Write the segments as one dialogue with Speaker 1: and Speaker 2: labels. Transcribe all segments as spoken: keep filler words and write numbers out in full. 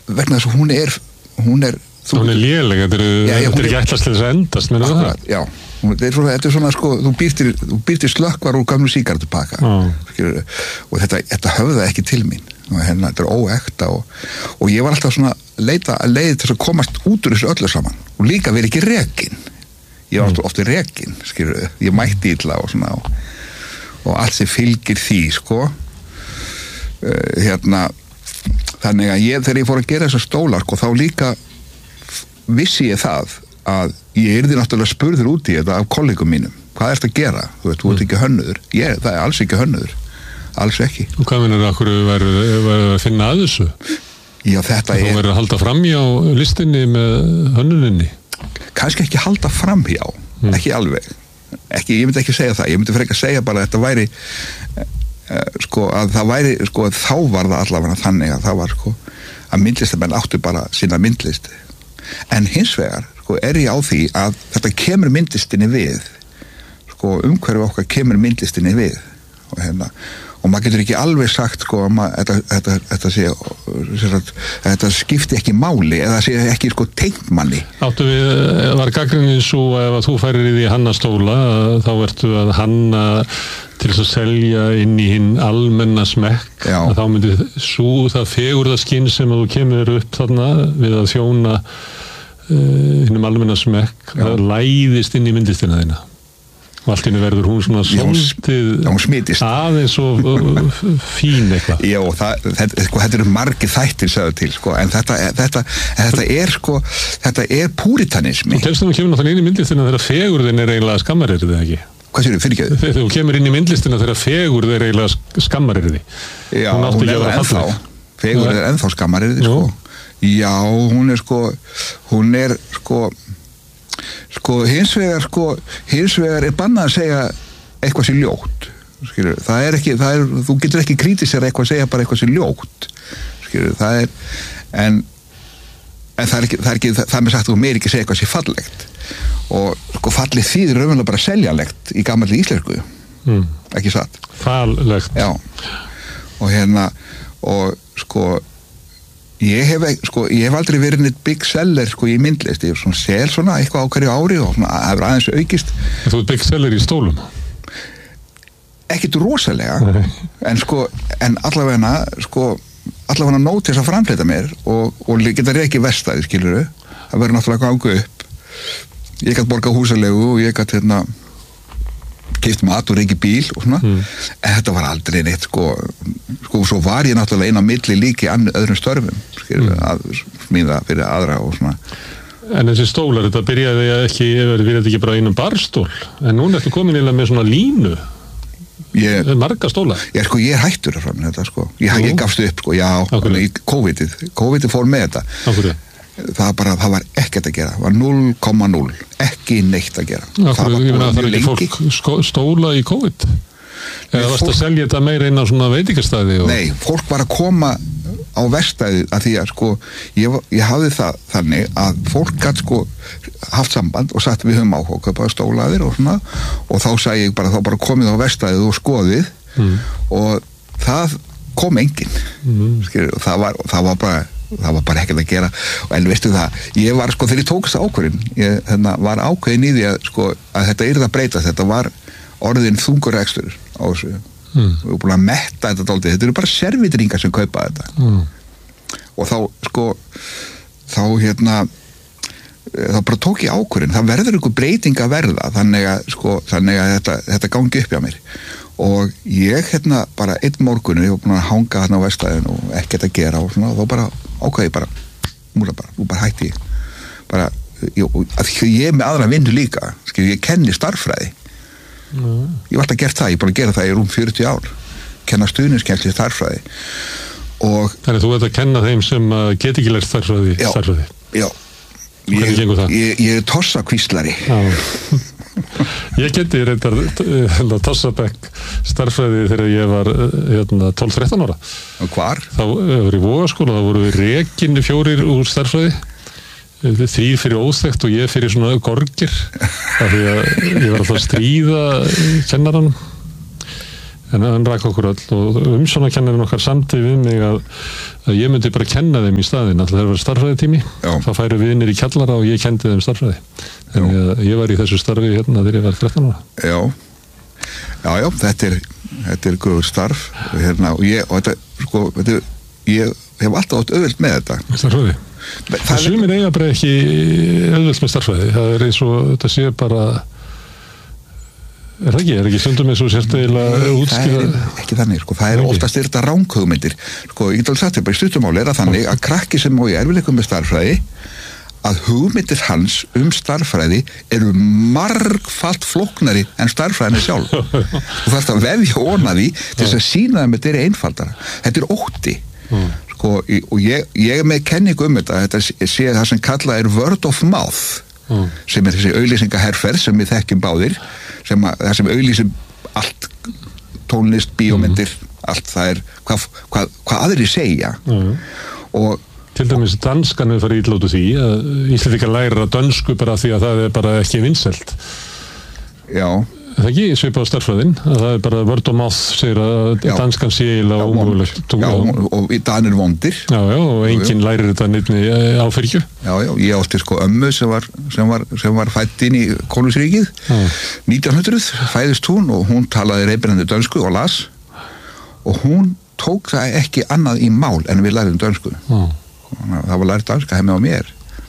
Speaker 1: vegna þess að hún er hún er,
Speaker 2: þú, hún er léleg, þetta er, já, já, er ekki ætlast til þess að endast
Speaker 1: akkurat, já, hún, þetta, er svona, þetta er svona sko, þú býrtir, þú býrtir slökkvar úr gamlu sígarettupakka og þetta, þetta höfða ekki til mín og hérna, þetta er óekta og, og ég var alltaf svona leita að leiði til að komast út úr þessu öllu saman og líka verið ekki rekin ég var mm. ofta rekin, skilur ég mætti illa og svona og, og allt sem fylgir því, sko uh, hérna þannig að ég, þegar ég fór að gera þessar stólar, sko, þá líka vissi ég það að ég yrði náttúrulega spurður út í þetta af kollegum mínum, hvað ertu að gera? Þú veit, þú ert ekki hönnuður, ég, það er alls ekki hönnuður alls ekki.
Speaker 2: Og hvað minnur að hverju verður að finna að þessu?
Speaker 1: Já, þetta er...
Speaker 2: Þú verður að halda framhjá listinni með hönnuninni?
Speaker 1: Kannski ekki halda framhjá, mm. ekki alveg. Ekki, ég myndi ekki segja það, ég myndi frekar segja bara að þetta væri, uh, sko, að það væri, sko, þá var það allavega þannig að það var, sko, að myndlistamenn áttu bara sína myndlisti. En hins vegar, sko, er ég á því að þetta kemur myndlistinni við, sko, umhverju okkar kemur myndlistinni við og hérna, og maður getur ekki alveg sagt sko að maður, þetta, þetta, þetta sé sagt, þetta skipti ekki máli eða sé ekki sko tengt manni.
Speaker 2: Áttu við, var gagnrýnin svo ef að þú færir í því hannastóla þá ertu að hanna til þess að selja inn í hinn almenna smekk að þá myndi svo það fegurðarskinn sem að þú kemur upp þarna við að þjóna uh, hinnum almenna smekk það læðist inn í myndlistina þína. Og allt inni verður hún svona svolítið aðeins og fín eitthvað.
Speaker 1: Já, það, þetta, sko, þetta eru margir þættir sagðu til, sko, en þetta, þetta, þetta er sko, þetta er púritanismi.
Speaker 2: Þú telst að þú kemur náttúrulega inn í myndlistina þegar fegurðin er eiginlega skammarirði, ekki?
Speaker 1: Hvað séu, fyrir ekki?
Speaker 2: Þegar þú kemur inn í myndlistina þegar fegurð er eiginlega skammarirði.
Speaker 1: Já, hún, hún er ennþá, fegurð er ennþá skammarirði, sko. Já, hún er sko, hún er sko, sko hins vegar sko hins vegar er bannað að segja eitthvað sem ljótt, skilur, það er ekki það er, þú getur ekki kritisera eitthvað að segja bara eitthvað sem ljótt, skilur, það er en, en það er ekki það er ekki, það er með sagt þú meir ekki segja eitthvað sem fallegt og sko fallið þýðir raunverulega bara seljanlegt í gamalli íslensku mm. ekki satt?
Speaker 2: Fallegt.
Speaker 1: Já, og hérna og sko Ég hef, sko, ég hef aldrei verið neitt big seller sko, í myndlist, ég hef svona sel svona eitthvað á hverju ári og svona hefur aðeins aukist.
Speaker 2: Þú ert big seller í stólum?
Speaker 1: Ekkert rosalega, en sko, en allavega sko, allavega nóg til þess að framfleyta mér og, og geta rekið verkstæði, skilurðu, það verður náttúrulega ganga upp. Ég gæti borga húsalegu og ég gæti hérna keypt mat og reykið bíl og svona, mm. en þetta var aldrei neitt sko, sko, svo var ég náttúrulega inn á milli líki ann, öðrum störfum, skilur, mm. að smíða fyrir aðra og svona.
Speaker 2: En þessi stólar, þetta byrjaði ekki, byrjaði ekki bara einum barstól, en núna ertu komin eiginlega með svona línu, ég, marga stólar.
Speaker 1: Já, sko, ég er hættur að framlega þetta, sko, ég, ég gafst upp, sko, já, í COVID-ið, COVID-ið fór með þetta.
Speaker 2: Akkur.
Speaker 1: Það bara, það var ekkert að gera, það var núll komma núll, ekki neitt að gera.
Speaker 2: Akkur, það var, það var ekki fólk sko, stóla í COVID? Eða varst að selja þetta meira inn á svona veitingastæði? Og...
Speaker 1: Nei, fólk var að koma á verkstæði að því að sko, ég, ég hafði það þannig að fólk gæti sko haft samband og sagt við höfum áhuga bara stólaðir og svona og þá sagði ég bara, þá bara komið á verkstæðið og skoðið mm. og það kom enginn, mm. skilur, og það var, það var bara það var bara ekkert að gera en veistu það, ég var sko þegar ég tók þess ákvörðin ég hérna, var ákveðin í því að, sko, að þetta yrði að breyta, þetta var orðin þungur ekstur á þessu mm. við erum búin að metta þetta dálítið, þetta eru bara servitringar sem kaupa þetta mm. og þá sko þá hérna þá bara tók ég ákvörðin, það verður einhver breyting að verða þannig að, sko, þannig að þetta, þetta gangi upp hjá mér og ég hérna bara einn morgun ég var búin að hanga þarna á verkstæðinu og ekkert að gera og svona og þá bara ákveði bara, múla bara, nú bara hætti ég bara, ég, að ég er með aðra vinnu líka, skil, ég kenni starffræði mm. ég var alltaf gert það, ég er búin að gera það í rúm fjörutíu ár kenna stuðningskennsli starffræði og
Speaker 2: þannig að þú ert að kenna þeim sem get ekki lært starffræði
Speaker 1: já,
Speaker 2: starffræði.
Speaker 1: Já, ég, ég, ég er tossakvíslari
Speaker 2: ég geti reyndar tossabekk starffræði þegar ég var hérna, tólf þrettán ára
Speaker 1: og hvar?
Speaker 2: Þá var í Vogaskóla, þá voru við rekin fjórir úr starffræði þrír fyrir óþekkt og ég fyrir svona gorgir af því að ég var alltaf að stríða kennaranum en hann rak okkur öll og umsjónarkennarinn okkar samdi við mig að, að ég myndi bara kenna þeim í staðinn, alltaf það var starffræðitími, þá færu við innir í kjallara og ég kendi þeim starffræði. Þannig að ég var í þessu starfi hérna þegar ég var þrettán ára.
Speaker 1: Já, já, já, þetta er, þetta er góður starf hérna og ég, og þetta, sko, þetta, ég hef alltaf átt auðvelt með þetta.
Speaker 2: Starffræði. Það sumir eiga bara ekki auðvelt með starffræði, það er eins og þetta sé bara, er það ekki, er ekki stundum eins og sérstæðilega útskýra?
Speaker 1: Það er ekki þannig, sko, það er oftast er þetta ránkugmyndir, sko, ég get alveg sagt þetta bara í stuttumáli er að þannig að krakki sem á í erfiðleikum með starffræði að hugmyndir hans um starffræði eru margfalt flóknari en starffræðinni sjálf og það er að vefja óna því til þess að sína þeim að þetta er einfaldara. Þetta er ótti mm. sko, og ég, ég er með kenningu um þetta, þetta sé það sem kallað er word of mouth mm. sem er þessi auglýsingaherferð sem við þekkjum báðir sem að, það sem auglýsum allt tónlist, bíómyndir mm. allt það er hvað, hvað, hvað aðri segja mm. og
Speaker 2: til dæmis danskan er farið illa út úr því að Íslendingar læra dönsku bara því að það er bara ekki vinsælt.
Speaker 1: Já.
Speaker 2: Það ekki svipað á starffræðin að það er bara word of mouth segir að já. Danskan sé eiginlega ómögulegt.
Speaker 1: Já, og, og í danir vondir.
Speaker 2: Já, já, og enginn lærir þetta neittni áfyrkju.
Speaker 1: Já, já, ég átti sko ömmu sem var, sem var, sem var fædd inn í Konungsríkið nítján hundruð, fæðist hún og hún talaði reiprennandi dönsku og las og hún tók það ekki annað í mál en við læriðum dönsku. Já. Það var lært danska heima á mér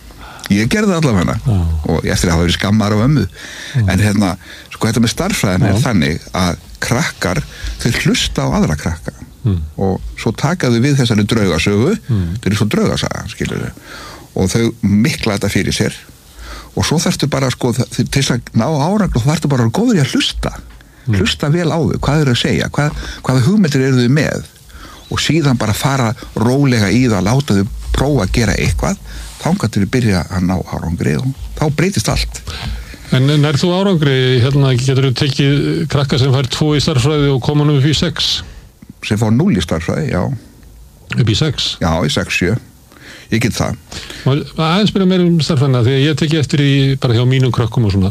Speaker 1: ég gerði það allavega ah. og eftir að hafa verið skammar á ömmu ah. en hérna, sko þetta með starffræðin ah. er þannig að krakkar þau hlusta á aðra krakka mm. og svo takaðu við þessari draugasögu mm. þetta er svo draugasaga, skilur þau og þau mikla þetta fyrir sér og svo þarftu bara, sko, til þess að ná áranglu, þá þarftu bara að góður í að hlusta mm. hlusta vel á þau, hvað eru að segja hvað, hvaða hugmyndir eru þau með og síðan bara fara rólega í það að láta þau prófa að gera eitthvað þangað til að byrja að ná árangri og þá breytist allt.
Speaker 2: En nær þú árangri, hérna getur þú tekið krakka sem fær tvo í starffræði og koma nú upp í sex?
Speaker 1: Sem fá núll í starffræði, já.
Speaker 2: Upp í sex?
Speaker 1: Já, í sex, sjö. Ég get það.
Speaker 2: Aðeins byrja meira um starffræðina því að ég tekið eftir í bara hjá mínum krökkum og svona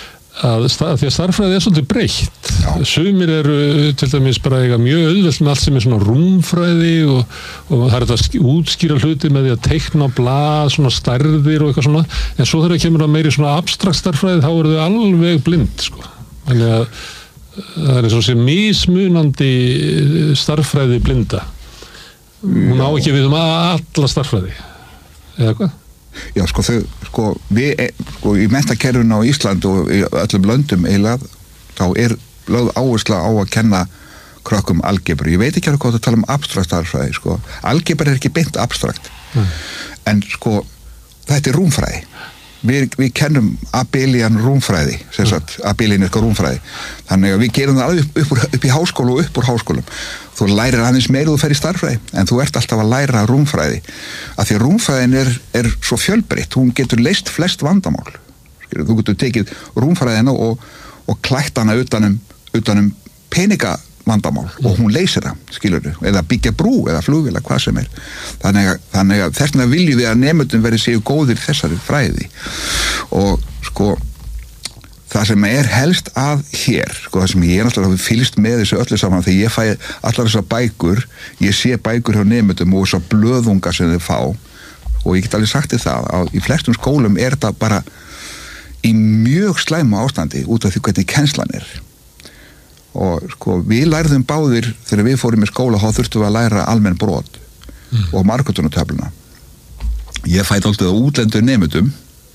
Speaker 2: að því að starffræði er svolítið breytt. Sumir eru til dæmis bara eiga mjög auðvelt með allt sem er svona rúmfræði og, og það er þetta að útskýra hluti með því að teikna á blað, svona stærðir og eitthvað svona, en svo þegar það kemur að meiri svona abstrakt starffræði þá eru þau alveg blind, sko. Þannig að það er eins og sé mismunandi starffræði blinda. Hún á ekki við um alla starffræði, eða hvað?
Speaker 1: Já, sko, þau, sko, við, sko, í menntakerfinu á Íslandi og í öllum löndum eiginlega, þá er lögð áhersla á að kenna krökkum algebru. Ég veit ekki alveg hvað að tala um abstrakt starffræði, sko. Algebra er ekki beint abstrakt. Mm. En, sko, þetta er rúmfræði. Við, við kennum abelian rúmfræði, sem sagt, abelianíska rúmfræði. Þannig að við gerum það alveg upp, upp, upp í háskólu og upp úr háskólum. Þú lærir aðeins meira og þú fer í starffræði, en þú ert alltaf að læra rúmfræði. Af því að rúmfræðin er, er svo fjölbreytt, hún getur leyst flest vandamál. Skilur, þú getur tekið rúmfræðina og, og klætt hana utanum, utanum peningavandamál mm. og hún leysir það, skilur þú, eða byggja brú eða flug eða hvað sem er. Þannig að, þannig að þess vegna viljum við að nemendum verið séu góðir þessari fræði. Og sko, það sem er helst að hér, sko, það sem ég er náttúrulega fylgst með þessu öllu saman, þegar ég fæ allar þessar bækur, ég sé bækur hjá nemendum og þessar blöðunga sem þau fá og ég get alveg sagt þér það að í flestum skólum er þetta bara í mjög slæmu ástandi út af því hvernig kennslan er og sko, við lærðum báðir þegar við fórum í skóla, þá þurftum við að læra almenn brot mm. og margkötunartöfluna. Ég fæ alltaf útlendur nemendum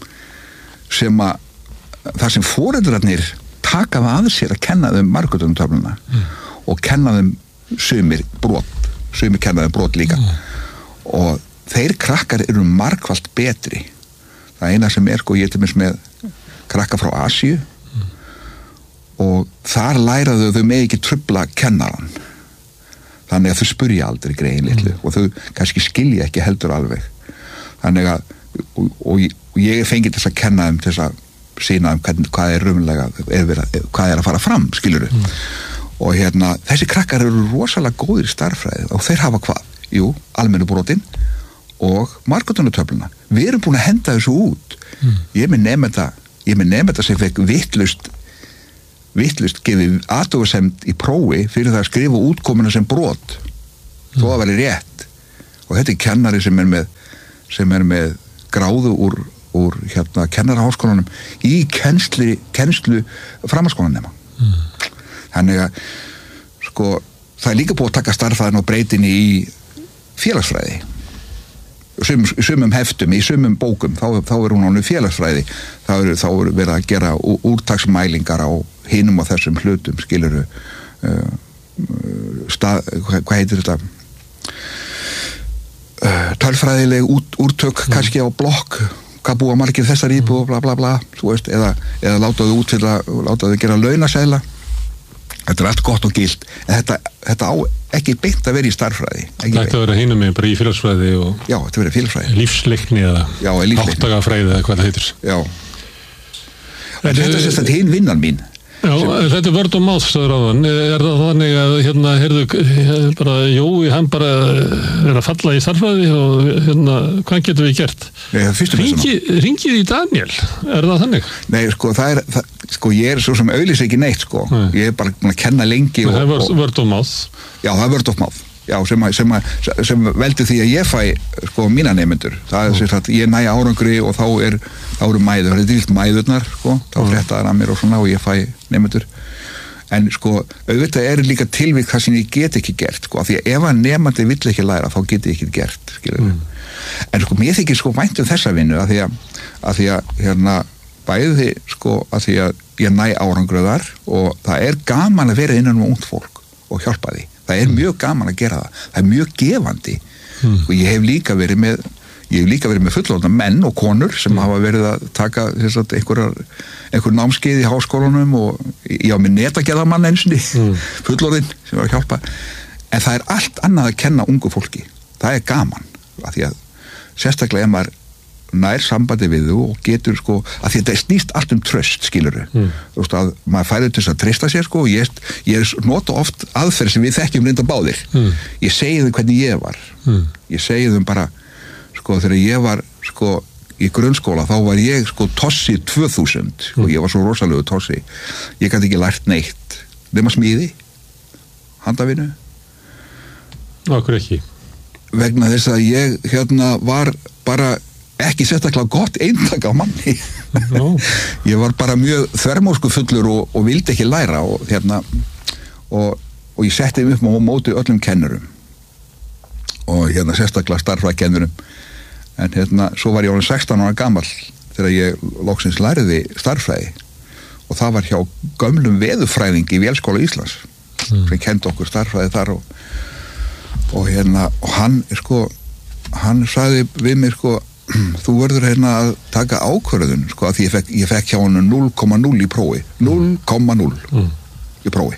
Speaker 1: sem að þar sem foreldrarnir taka það að sér að kenna þeim margkötunartöfluna mm. og kenna þeim sumir brot, sumir kenna þeim brot líka mm. og þeir krakkar eru margfalt betri. Það eina sem er, sko, ég er til dæmis með krakka frá Asíu mm. og þar læraðu þau með ekki trufla kennaran. Þannig að þau spurja aldrei grein litlu mm. og þau kannski skilja ekki heldur alveg. Þannig að og, og, og ég fengi þess að kenna þeim þess að sína um hvern, hvað er raunlega er verið, hvað er að fara fram, skilur mm. og hérna, þessi krakkar eru rosalega góðir í starffræði og þeir hafa hvað? Jú, almennu brotin og margkötunartöfluna. Við erum búin að henda þessu út mm. ég með nemenda ég með nemenda sem fekk vitlaust vitlaust gefið athugasemd í prófi fyrir það að skrifa útkomuna sem brot mm. þó að veri rétt og þetta er kennari sem er með sem er með gráðu úr, úr hérna kennaraháskólanum í kennslu, kennslu framhaldsskólanema mm. þannig að sko það er líka búið að taka starffræðin og breytinni í félagsfræði Sum, sumum heftum, í sumum bókum þá, þá er hún ánum félagsfræði þá er, þá er verið að gera úrtaksmælingar á hinum og þessum hlutum skiluru uh, stað, hvað, hvað heitir þetta uh, tölfræðileg út, úrtök mm. kannski á blokk hvað búa margir þessar íbúð og bla bla bla þú veist, eða, eða látaðu útfylla látaðu gera launaseðla þetta er allt gott og gilt en þetta, þetta á ekki beint að vera í starffræði
Speaker 2: Þetta að vera hinum með bara í félagsfræði og
Speaker 1: Já, þetta verið félagsfræði
Speaker 2: lífsleikni eða áttagafræði eða hvað það heitir
Speaker 1: Já en Þetta er sérst að hinn vinnan mín
Speaker 2: Já, sem... þetta er vörd og máðstöður á þann er það þannig að hérna, heyrðu bara, Jói, hann bara er að falla í starffræði og hérna, hvað getum við gert?
Speaker 1: Nei, Ringi,
Speaker 2: ringið í Daniel, er það þannig?
Speaker 1: Nei, sko, það er það, sko, ég er svo sem auðlýs ekki neitt, sko Nei. Ég er bara búin að kenna lengi
Speaker 2: og, Það er vörd og máð
Speaker 1: Já, það er vörd og máð Já, sem, að, sem, að, sem veldur því að ég fæ sko mína nemendur það er sér að ég næ árangri og þá er þá eru mæður, það er dýlt mæðurnar sko, þá fréttaðar að mér og svona og ég fæ nemendur en sko auðvitað er líka tilvík það sem ég get ekki gert sko, af því að ef að nemandi vill ekki læra þá get ég ekki gert mm. en sko mér þykir sko vænt um þessa vinnu af því að, að því að hérna bæði sko að því að ég næ árangriðar og það er gaman að vera innan um ungt fólk og hjálpa því það er mjög gaman að gera það það er mjög gefandi mm. og ég hef líka verið með ég hef líka verið með fullorðna menn og konur sem mm. hafa verið að taka sagt, einhverjar, einhver námskeið í háskólanum og ég á með netagerðarmann einsinni mm. fullorðin sem var að hjálpa en það er allt annað að kenna ungu fólki það er gaman af því að sérstaklega ef maður nær sambandi við þú og getur sko að því að þetta snýst allt um tröst skiluru mm. þú veist að maður fæður til þess að treysta sér sko og ég, ég nota oft aðferð sem við þekkjum reynda báðir mm. ég segi þau hvernig ég var mm. ég segi þau bara sko þegar ég var sko í grunnskóla þá var ég sko tossi tvö þúsund mm. og ég var svo rosalegu tossi ég gæti ekki lært neitt nema smíði handavinu
Speaker 2: Okkur ekki
Speaker 1: vegna þess að ég hérna var bara ekki sérstaklega gott eintak á manni no. ég var bara mjög þvermósku fullur og, og vildi ekki læra og hérna og, og ég setti mig upp á móti öllum kennurum og hérna sérstaklega starffræðikennurum en hérna svo var ég orðinn sextán ára gamall þegar ég loksins læriði starffræði og það var hjá gömlum veðurfræðingi í Vélskóla Íslands mm. sem kendi okkur starffræði þar og, og hérna og hann sko hann sagði við mig sko þú verður hérna að taka ákvörðun sko að því ég fekk, ég fekk hjá hann núll komma núll í prófi núll komma núll mm. í prófi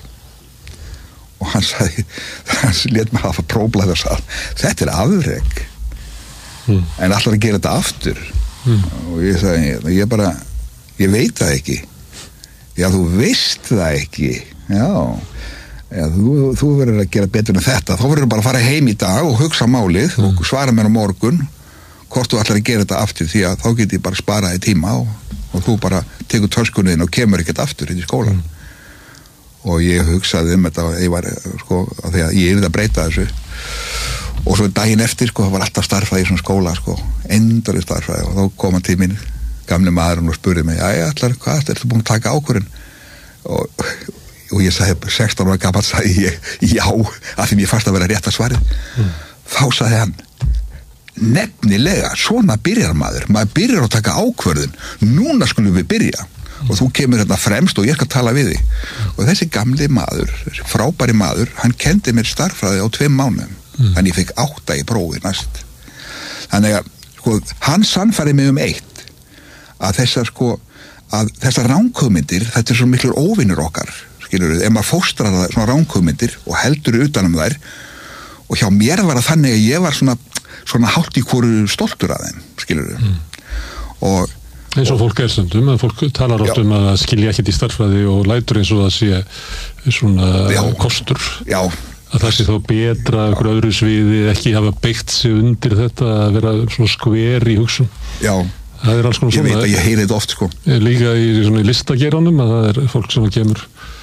Speaker 1: og hann sagði hann lét mig hafa prófblæð og sagði þetta er afrek mm. en allar að gera þetta aftur mm. og ég sagði ég bara ég veit það ekki já þú veist það ekki já, já þú, þú verður að gera betur en þetta þá verður bara að fara heim í dag og hugsa málið mm. og svara mér á morgun hvort þú ætlar að gera þetta aftur því að þá get ég bara sparaði tíma og, og þú bara tekur törskunniðin og kemur ekkert aftur inn í skólan mm. og ég hugsaði um þetta ég var sko að því að ég yrði að breyta þessu og svo daginn eftir sko það var alltaf starffræði í svona skóla sko endurlega starffræði og þá kom hann til mín gamli maðurinn og spurði mig jæja allar hvað ertu búin að taka ákvörðun og, og ég sagði sextán ára gamall sagði ég já að því mér fannst að vera rétt að svarið mm. þá sagði hann nefnilega, svona byrjar maður maður byrjar að taka ákvörðun núna skulum við byrja mm. og þú kemur hérna fremst og ég skal tala við þig mm. og þessi gamli maður, þessi frábæri maður hann kendi mér starffræði á tveim mánuðum mm. þannig ég fekk átta í prófi næst þannig að sko, hann sannfæri mig um eitt að þessar sko að þessar ránkugmyndir, þetta er svo miklur óvinnur okkar, skilur við, ef maður fóstrar það svona ránkugmyndir og heldur utanum þær og hjá mér var það þannig að ég var svona svona hátt í hvoru stoltur að þeim skilur við mm. og
Speaker 2: eins og fólk er stundum, að fólk talar oft já. um að skilja ekkert í starffræði og lætur eins og það sé svona já. kostur
Speaker 1: já.
Speaker 2: að það sé þá betra okkur öðru sviði ekki hafa byggt sig undir þetta að vera svona skver í hugsun
Speaker 1: já.
Speaker 2: það er alls konar
Speaker 1: svona. Ég veit að ég heyri þetta oft, sko.
Speaker 2: Líka í svona í listageranum að það er fólk sem kemur,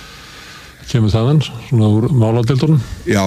Speaker 2: kemur þaðan, svona úr máladeildunum.
Speaker 1: Já,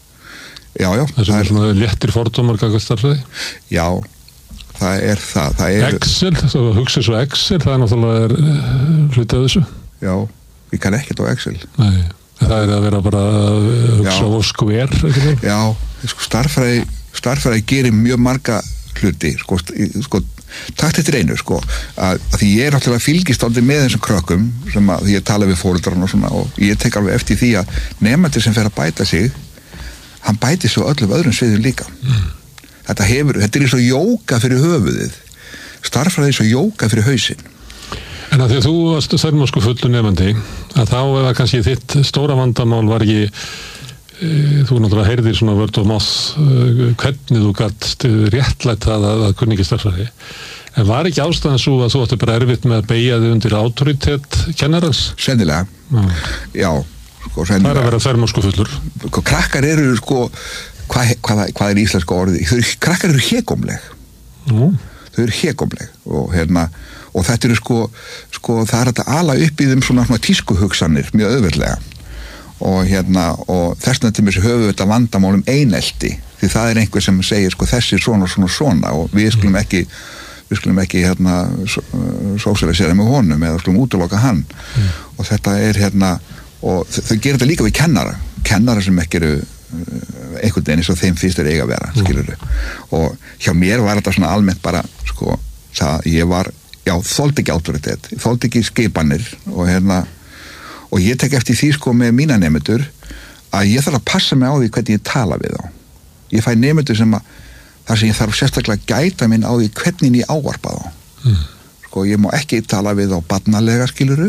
Speaker 1: já, já.
Speaker 2: Það sem er svona léttir fordómar gagnvart stærðfræði.
Speaker 1: Já, það er það. það er...
Speaker 2: Excel, þú hugsa svo Excel, það er náttúrulega er, hluti af þessu.
Speaker 1: Já, ég kann ekkert á Excel.
Speaker 2: Nei, það er að vera bara að hugsa á Square, ekki?
Speaker 1: Já, sko, starffræði, starffræði gerir mjög marga hluti, sko, sko, takt eftir einu, sko, að, að því ég er náttúrulega fylgist aldrei með þessum krökkum sem að því ég tala við fóreldrarna og svona og ég tek alveg eftir því að nemendur sem fer að bæta sig, hann bæti svo öllum öðrum sviðum líka. Mm. Þetta hefur, þetta er eins og jóga fyrir höfuðið, starffræði er eins og jóga fyrir hausinn.
Speaker 2: En að því að þú varst þörmosku fullu nefandi, að þá eða kannski þitt stóra vandamál var ekki, e, þú náttúrulega heyrðir svona vörd og máð, e, hvernig þú gatt réttlætt það að, að kunni ekki starffræði. En var ekki ástæðan svo að þú átti bara erfitt með að beygja þig undir autoritet kennarans?
Speaker 1: Sennilega, mm. já. Sko, sennilega.
Speaker 2: Það er að vera þörmosku fullur.
Speaker 1: Sko, krakkar eru, sko, hvað, hvað, hvað er íslenska orðið? Þau, krakkar eru hégómleg. Mm. Þau eru hégómleg og hérna, og þetta eru sko, sko það er að ala upp í þeim svona, svona tískuhugsanir mjög auðveldlega og hérna og þess vegna til mér sem höfum þetta vandamálum einelti því það er einhver sem segir sko þessi svona svona svona og við skulum ekki við skulum ekki hérna sósialisera með honum eða skulum útiloka hann mm. og þetta er hérna og þau gerir þetta líka við kennara kennara sem ekki eru einhvern veginn eins og þeim fyrst er eiga að vera mm. skilur þau og hjá mér var þetta svona almennt bara sko það ég var já, þoldi ekki autoritet, þoldi ekki skipanir og hérna og ég tek eftir því sko með mína nemendur að ég þarf að passa mig á því hvernig ég tala við þá. Ég fæ nemendur sem að þar sem ég þarf sérstaklega að gæta minn á því hvernig ég ávarpa þá. Mm. Sko ég má ekki tala við þá barnalega skiluru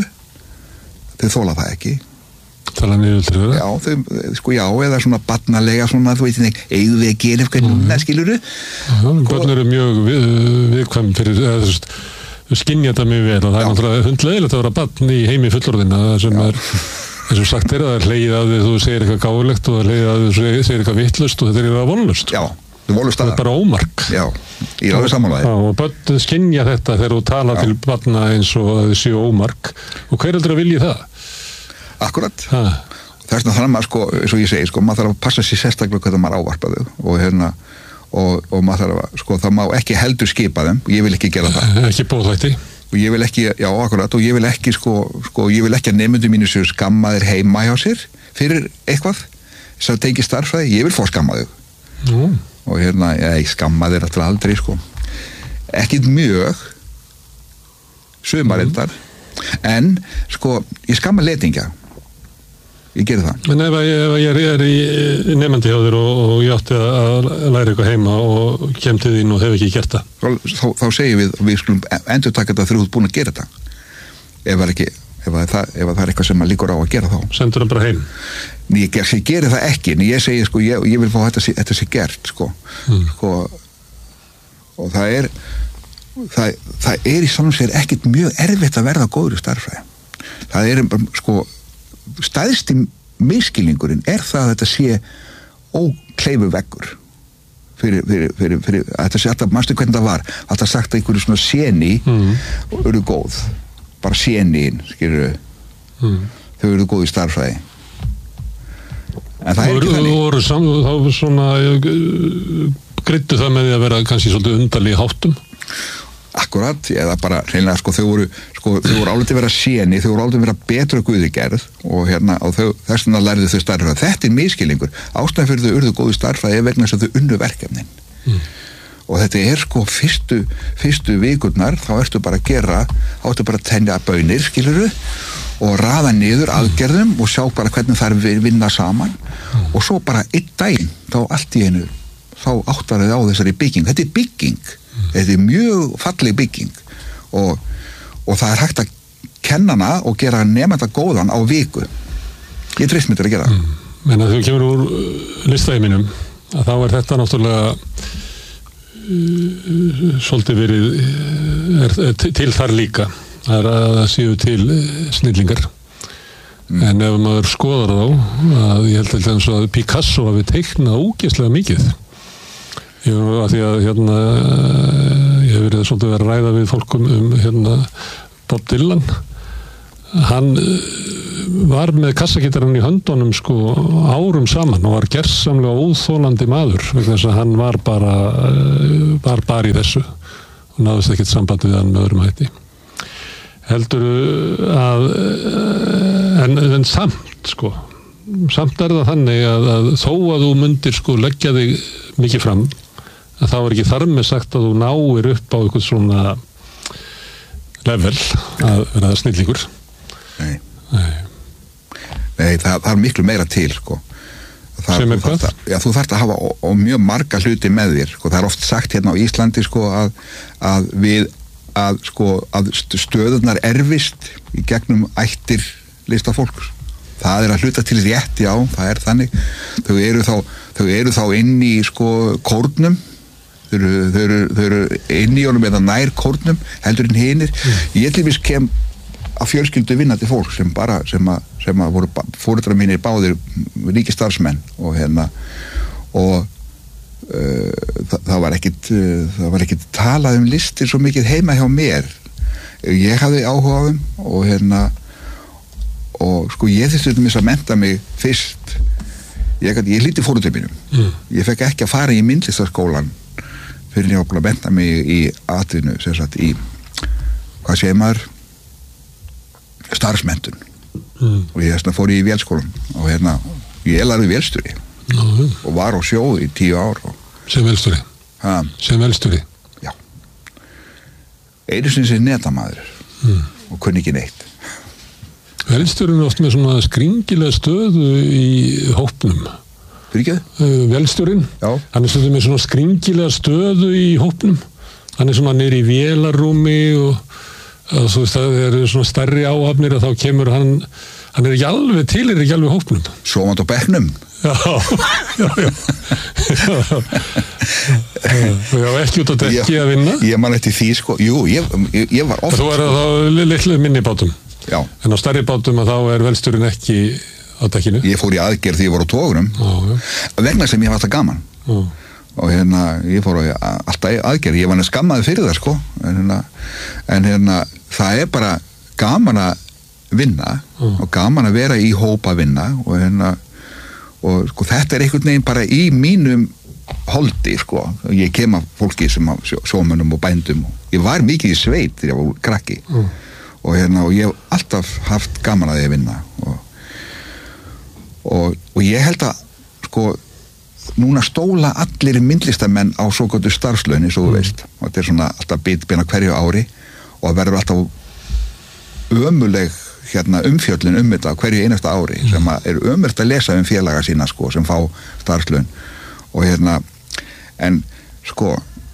Speaker 1: þau þola það ekki.
Speaker 2: Tala niður til það?
Speaker 1: Já, þau, sko já, eða svona barnalega svona, þú veit ekki, eigðu við að gera hvernig mm. skiluru.
Speaker 2: Barn eru mjög við, viðkvæm fyrir eða þú veist þau skynja þetta mjög vel og það já. Er náttúrulega hundlegilegt að vera barn í heimi fullorðina sem já. Er, eins og sagt er að það er hlegið að þið þú segir eitthvað gáfulegt og það er hlegið að þið segir eitthvað vittlust og þetta er eitthvað vonlust.
Speaker 1: Já, það
Speaker 2: er bara ómark.
Speaker 1: Já, ég er alveg sammálaði.
Speaker 2: Já, og börn skynja þetta þegar þú tala já. Til barna eins og að þið séu ómark og hver heldur að vilji það?
Speaker 1: Akkurat. Ha. Þess vegna þannig að sko, eins og ég segi, sko, maður þarf að passa sér sérstaklega hvað það maður ávarpa þau og hérna Og, og maður þarf að, sko, það má ekki heldur skipa þeim, ég vil ekki gera það.
Speaker 2: Ekki bóðvætti.
Speaker 1: Og ég vil ekki, já, akkurat, og ég vil ekki, sko, sko ég vil ekki að nemendur mínu séu skammaðir heima hjá sér fyrir eitthvað, sem tengir starffræði, ég vil fá skammaðu. Mm. Og hérna, ég skammaðir alltaf aldrei, sko. Ekkit mjög, sumarildar, mm. en, sko, ég skamma letingja. Ég gerir það.
Speaker 2: En ef ég, ef ég er í nefndi hjá þér og, og ég átti að læra eitthvað heima og kem til þín og hef ekki gert það.
Speaker 1: Þá, þá segjum við, við skulum endur taka þetta þegar þú ert búin að gera þetta. Ef það er ekki, ef það, ef það er eitthvað sem maður líkur á að gera þá.
Speaker 2: Sendur hann bara heim?
Speaker 1: Ég, ég gerir það ekki, en ég segi, sko, ég, ég vil fá þetta, þetta sé gert, sko. Mm. Sko, og það er, það, það er í saman sér ekkit mjög erfitt að verða góður í starffræði. Það er, sko, stæðsti miskilningurinn er það að þetta sé ókleifu veggur fyrir, fyrir, fyrir, fyrir að þetta sé alltaf, mannstu hvernig það var alltaf sagt að einhverju svona séni mm. og eru góð, bara séniinn skilur mm. þau eru góð í starffræði en það er ekki þannig.
Speaker 2: Þú voru saman, þá svona greiddu það með því að vera kannski svolítið undarlega í háttum?
Speaker 1: Akkurat, eða bara reynilega sko þau voru, sko, þau voru álítið vera séni, þau voru álítið vera betra guði gerð og hérna, og þau, þess vegna lærðu þau starffræði. Þetta er miskilningur. Ástæðan fyrir þau urðu góðu starffræði er vegna þess að þau unnu verkefnin. Mm. Og þetta er sko fyrstu, fyrstu vikurnar, þá ertu bara að gera, þá ertu bara að tenja baunir, skilurðu, og raða niður aðgerðum og sjá bara hvernig það er vinna saman mm. og svo bara einn daginn, þá allt í einu, þá áttar þau á þessari bygging. Þetta er bygging. Þetta er mjög falleg bygging og, og það er hægt að kenna hana og gera nemenda góðan á viku. Ég treyst mér til að gera það. Mm.
Speaker 2: En að þú kemur úr listæminum að þá er þetta náttúrulega uh, svolítið verið er, er til þar líka. Það er að það séu til snillingar. Mm. En ef maður skoðar þá að ég held að, að Picasso hafi teiknað ógeðslega mikið. Ég, að því að hérna ég hef hefur verið svolítið verið að ræða við fólkum um hérna Bob Dylan. Hann var með kassagítarinn í höndunum sko árum saman og var gersamlega óþolandi maður vegna þess að hann var bara var bara í þessu og náðist ekkert samband við hann með öðrum hætti. Heldur að en, en samt sko samt er það þannig að, að þó að þú myndir sko leggja þig mikið fram að þá er ekki þar með sagt að þú náir upp á eitthvað svona level að vera snillingur.
Speaker 1: Nei. Nei. Nei, það, það er miklu meira til sko. Það,
Speaker 2: sem er hvað?
Speaker 1: Já, þú þarft að hafa og, og mjög marga hluti með þér sko. Það er oft sagt hérna á Íslandi sko að, að við að sko að stöðurnar erfist í gegnum ættir listafólks. Það er að hluta til rétt, já, það er þannig. Þau eru þá, þau eru þá inn í sko kórnum. Þau eru, þau eru, þau eru inn í honum eða nær kórnum heldur en hinir. Mm. Ég til viss kem að fjölskyldu vinnandi fólk sem bara sem að, sem að voru foreldrar mínir báðir ríkisstarfsmenn og hérna og uh, það, það var ekkit uh, það var ekkit talað um listir svo mikið heima hjá mér. Ég hafði áhuga á þeim og hérna og sko ég þurfti um þess að mennta mig fyrst ég, ég hlýtti foreldrum mínum. Mm. Ég fekk ekki að fara í myndlistarskólan fyrir ég var búin að mennta mig í atvinnu sem sagt í hvað segir maður starfsmenntun mm. og ég þess vegna fór í vélskólan og hérna ég lærði vélstjóri mm. og var á sjó í tíu ár og...
Speaker 2: sem vélstjóri
Speaker 1: ha?
Speaker 2: sem vélstjóri
Speaker 1: já einu sinni sem netamaður mm. og kunni ekki neitt.
Speaker 2: Vélstjórin er oft með svona skringilega stöðu í hópnum.
Speaker 1: Fyrir ekki?
Speaker 2: Vélstjórin hann er stöðu með svona skringilega stöðu í hópnum hann er svona niður í vélarrúmi og að þú veist að það eru svona stærri áhafnir að þá kemur hann hann er ekki alveg til, er ekki alveg hópnum
Speaker 1: sofandi á bekknum
Speaker 2: já, já, já já, ekki út á dekki að vinna
Speaker 1: ég man eftir því sko, jú, ég, ég, ég var oft
Speaker 2: þú er þá litlu minni bátum
Speaker 1: já.
Speaker 2: En á stærri bátum að þá er vélstjórinn ekki á dekkinu
Speaker 1: ég fór í aðgerð því ég var á togunum vegna sem ég var alltaf gaman já. Og hérna, ég fór á alltaf aðgerð, ég var nefn skammaði fyrir það sko, en hérna, en hérna það er bara gaman að vinna mm. og gaman að vera í hópa að vinna og hérna og sko þetta er einhvern veginn bara í mínum holdi sko, ég kem af fólki sem af sjómönnum og bændum og ég var mikið í sveit þegar ég var krakki mm. og hérna og ég hef alltaf haft gaman að því að vinna og og, og ég held að sko núna stóla allir myndlistamenn á svo góðu starfslaun eins og þú veist og þetta er svona alltaf bitbeina hverju ári og það verður alltaf ömuleg hérna umfjöllin um þetta hverju einasta ári mm. sem er ömurt að lesa um félaga sína sko sem fá starfslaun og hérna en sko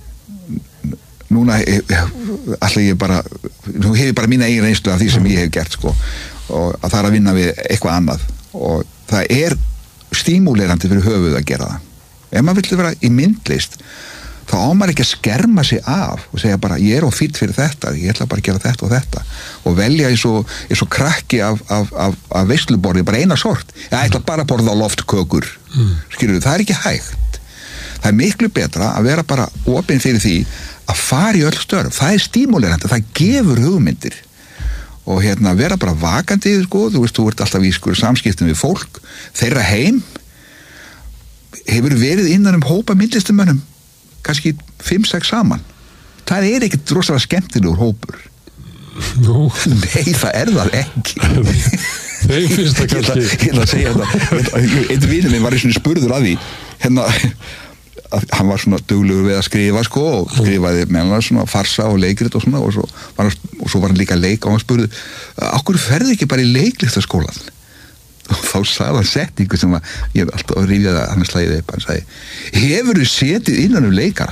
Speaker 1: núna alltaf ég bara nú hef ég bara mína eigin reynslu af því sem ég hef gert sko og að það er að vinna við eitthvað annað og það er stímúlerandi fyrir höfuð að gera það. Ef maður vill vera í myndlist þá á maður ekki að skerma sig af og segja bara ég er á fýtt fyrir þetta, ég ætla bara að gera þetta og þetta og velja eins og, eins og krakki af, af, af, af veisluborði bara eina sort, ég ætla bara að borða á loftkökur mm. skilur, það er ekki hægt það er miklu betra að vera bara opinn fyrir því að fara í öll störf, það er stímúlerandi, það gefur hugmyndir og hérna vera bara vakandi sko, þú veist, þú ert alltaf í sko samskiptum við fólk, þeirra heim hefur verið innan um hópa myndlistamönnum, kannski fimm sex saman, það er ekkert rosalega skemmtilegur hópur
Speaker 2: Nú.
Speaker 1: Nei, það er það ekki
Speaker 2: Þeim finnst það kannski
Speaker 1: Ég ætla að segja þetta einn vinur minn var í svona spurður að því hérna að hann var svona duglegur við að skrifa sko og skrifaði með hann svona farsa og leikrit og svona og svo var hann, og svo var hann líka að leika og hann spurði okkur ferði ekki bara í leiklistaskólan og þá sagði hann setningu sem að ég hef alltaf að rifja það hann slæði upp, hann sagði hefur þú setið innan um leikara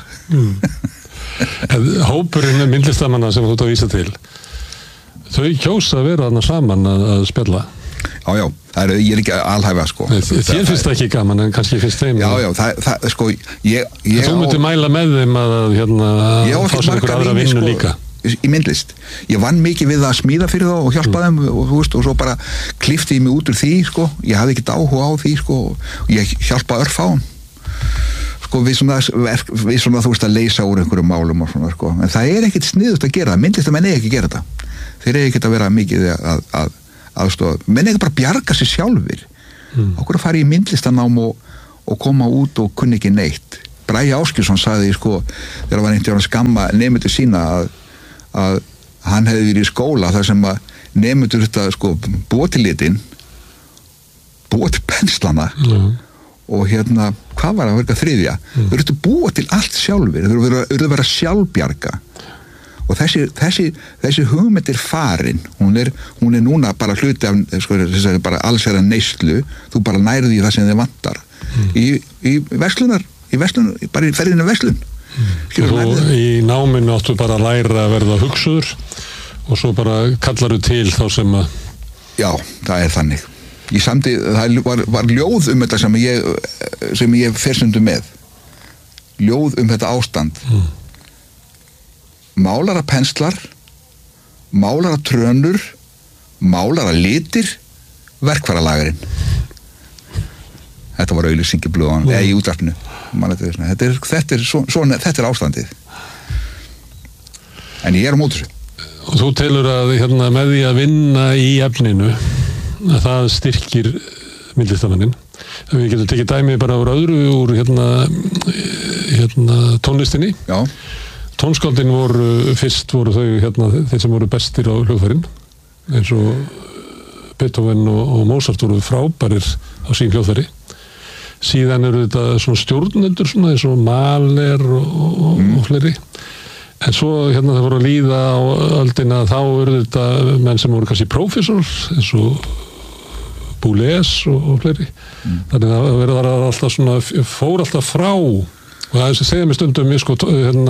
Speaker 2: mm. Hópurinn myndlistamanna sem þú ert að vísa til þau kjósa að vera þarna saman að, að spjalla
Speaker 1: Já, já, það er, ég er ekki alhæfa sko.
Speaker 2: Þér finnst það ekki gaman en kannski finnst þeim
Speaker 1: Já, já, það, það sko ég, ég
Speaker 2: Þú myndir mæla með þeim að hérna fá sér einhver aðra vinnu sko, líka
Speaker 1: í myndlist, ég vann mikið við að smíða fyrir þá og hjálpa þeim og þú veist og svo bara klippti ég mig út úr því sko ég hafði ekkert áhuga á því sko og ég hjálpa örfáum sko við svona, við svona þú veist að leysa úr einhverjum málum og svona sko, en það er ekkert sniðugt að gera það, myndlistamenn er ekki að gera þetta, þeir er ekkert að vera mikið að, að, aðstofa, menn ekki bara bjarga sér sjálfur, mm. okkur að fara í myndlistanám og, og koma út og kunni ekki neitt. Bragi Áskilsson sagði sko, þegar var einhvern veginn að skamma nemendur sína að, að hann hefði verið í skóla þar sem að nemendur þetta sko búa til litin, búa til penslana, mm. og hérna, hvað var það að verka þriðja? Mm. Þau eru að búa til allt sjálfur, þau eru að vera sjálfbjarga og þessi, þessi, þessi hugmynd er farin, hún er, hún er núna bara hluti af, sko, þessari bara allsherra neyslu, þú bara nærði í það sem þið vantar mm. í, í verslunar, í verslun, bara í ferðinu verslun mm.
Speaker 2: og þú í náminu áttu bara að læra að verða hugsuður og svo bara kallaru til þá sem að
Speaker 1: já, það er þannig Ég samti, það var, var ljóð um þetta sem ég, sem ég ferstundu með. Ljóð um þetta ástand. Mm. Málara penslar, málara trönur, málara litir, verkfæralagarinn. Þetta var auglýsing í blöðunum, mm. eða í útvarpinu. Þetta er, þetta er, svona, þetta er ástandið. En ég er á móti þessu.
Speaker 2: Og þú telur að hérna, með því að vinna í efninu, að það styrkir myndlistamennin. Við getum tekið dæmi bara úr öðru úr hérna, hérna tónlistinni.
Speaker 1: Já.
Speaker 2: Tónskáldin voru, fyrst voru þau hérna, þeir sem voru bestir á hljóðfærin, eins og Beethoven og, og Mozart voru frábærir á sín hljóðfæri. Síðan eru þetta svona stjórnendur svona, eins og Mahler og, og, mm. og fleiri. En svo hérna það voru að líða á öldina, þá eru þetta menn sem voru kannski prófessor, eins og Boulez og, og fleiri. Mm. Þannig að verða alltaf svona, fór alltaf frá, og það er sem segja mér stundum ég sko, hérna,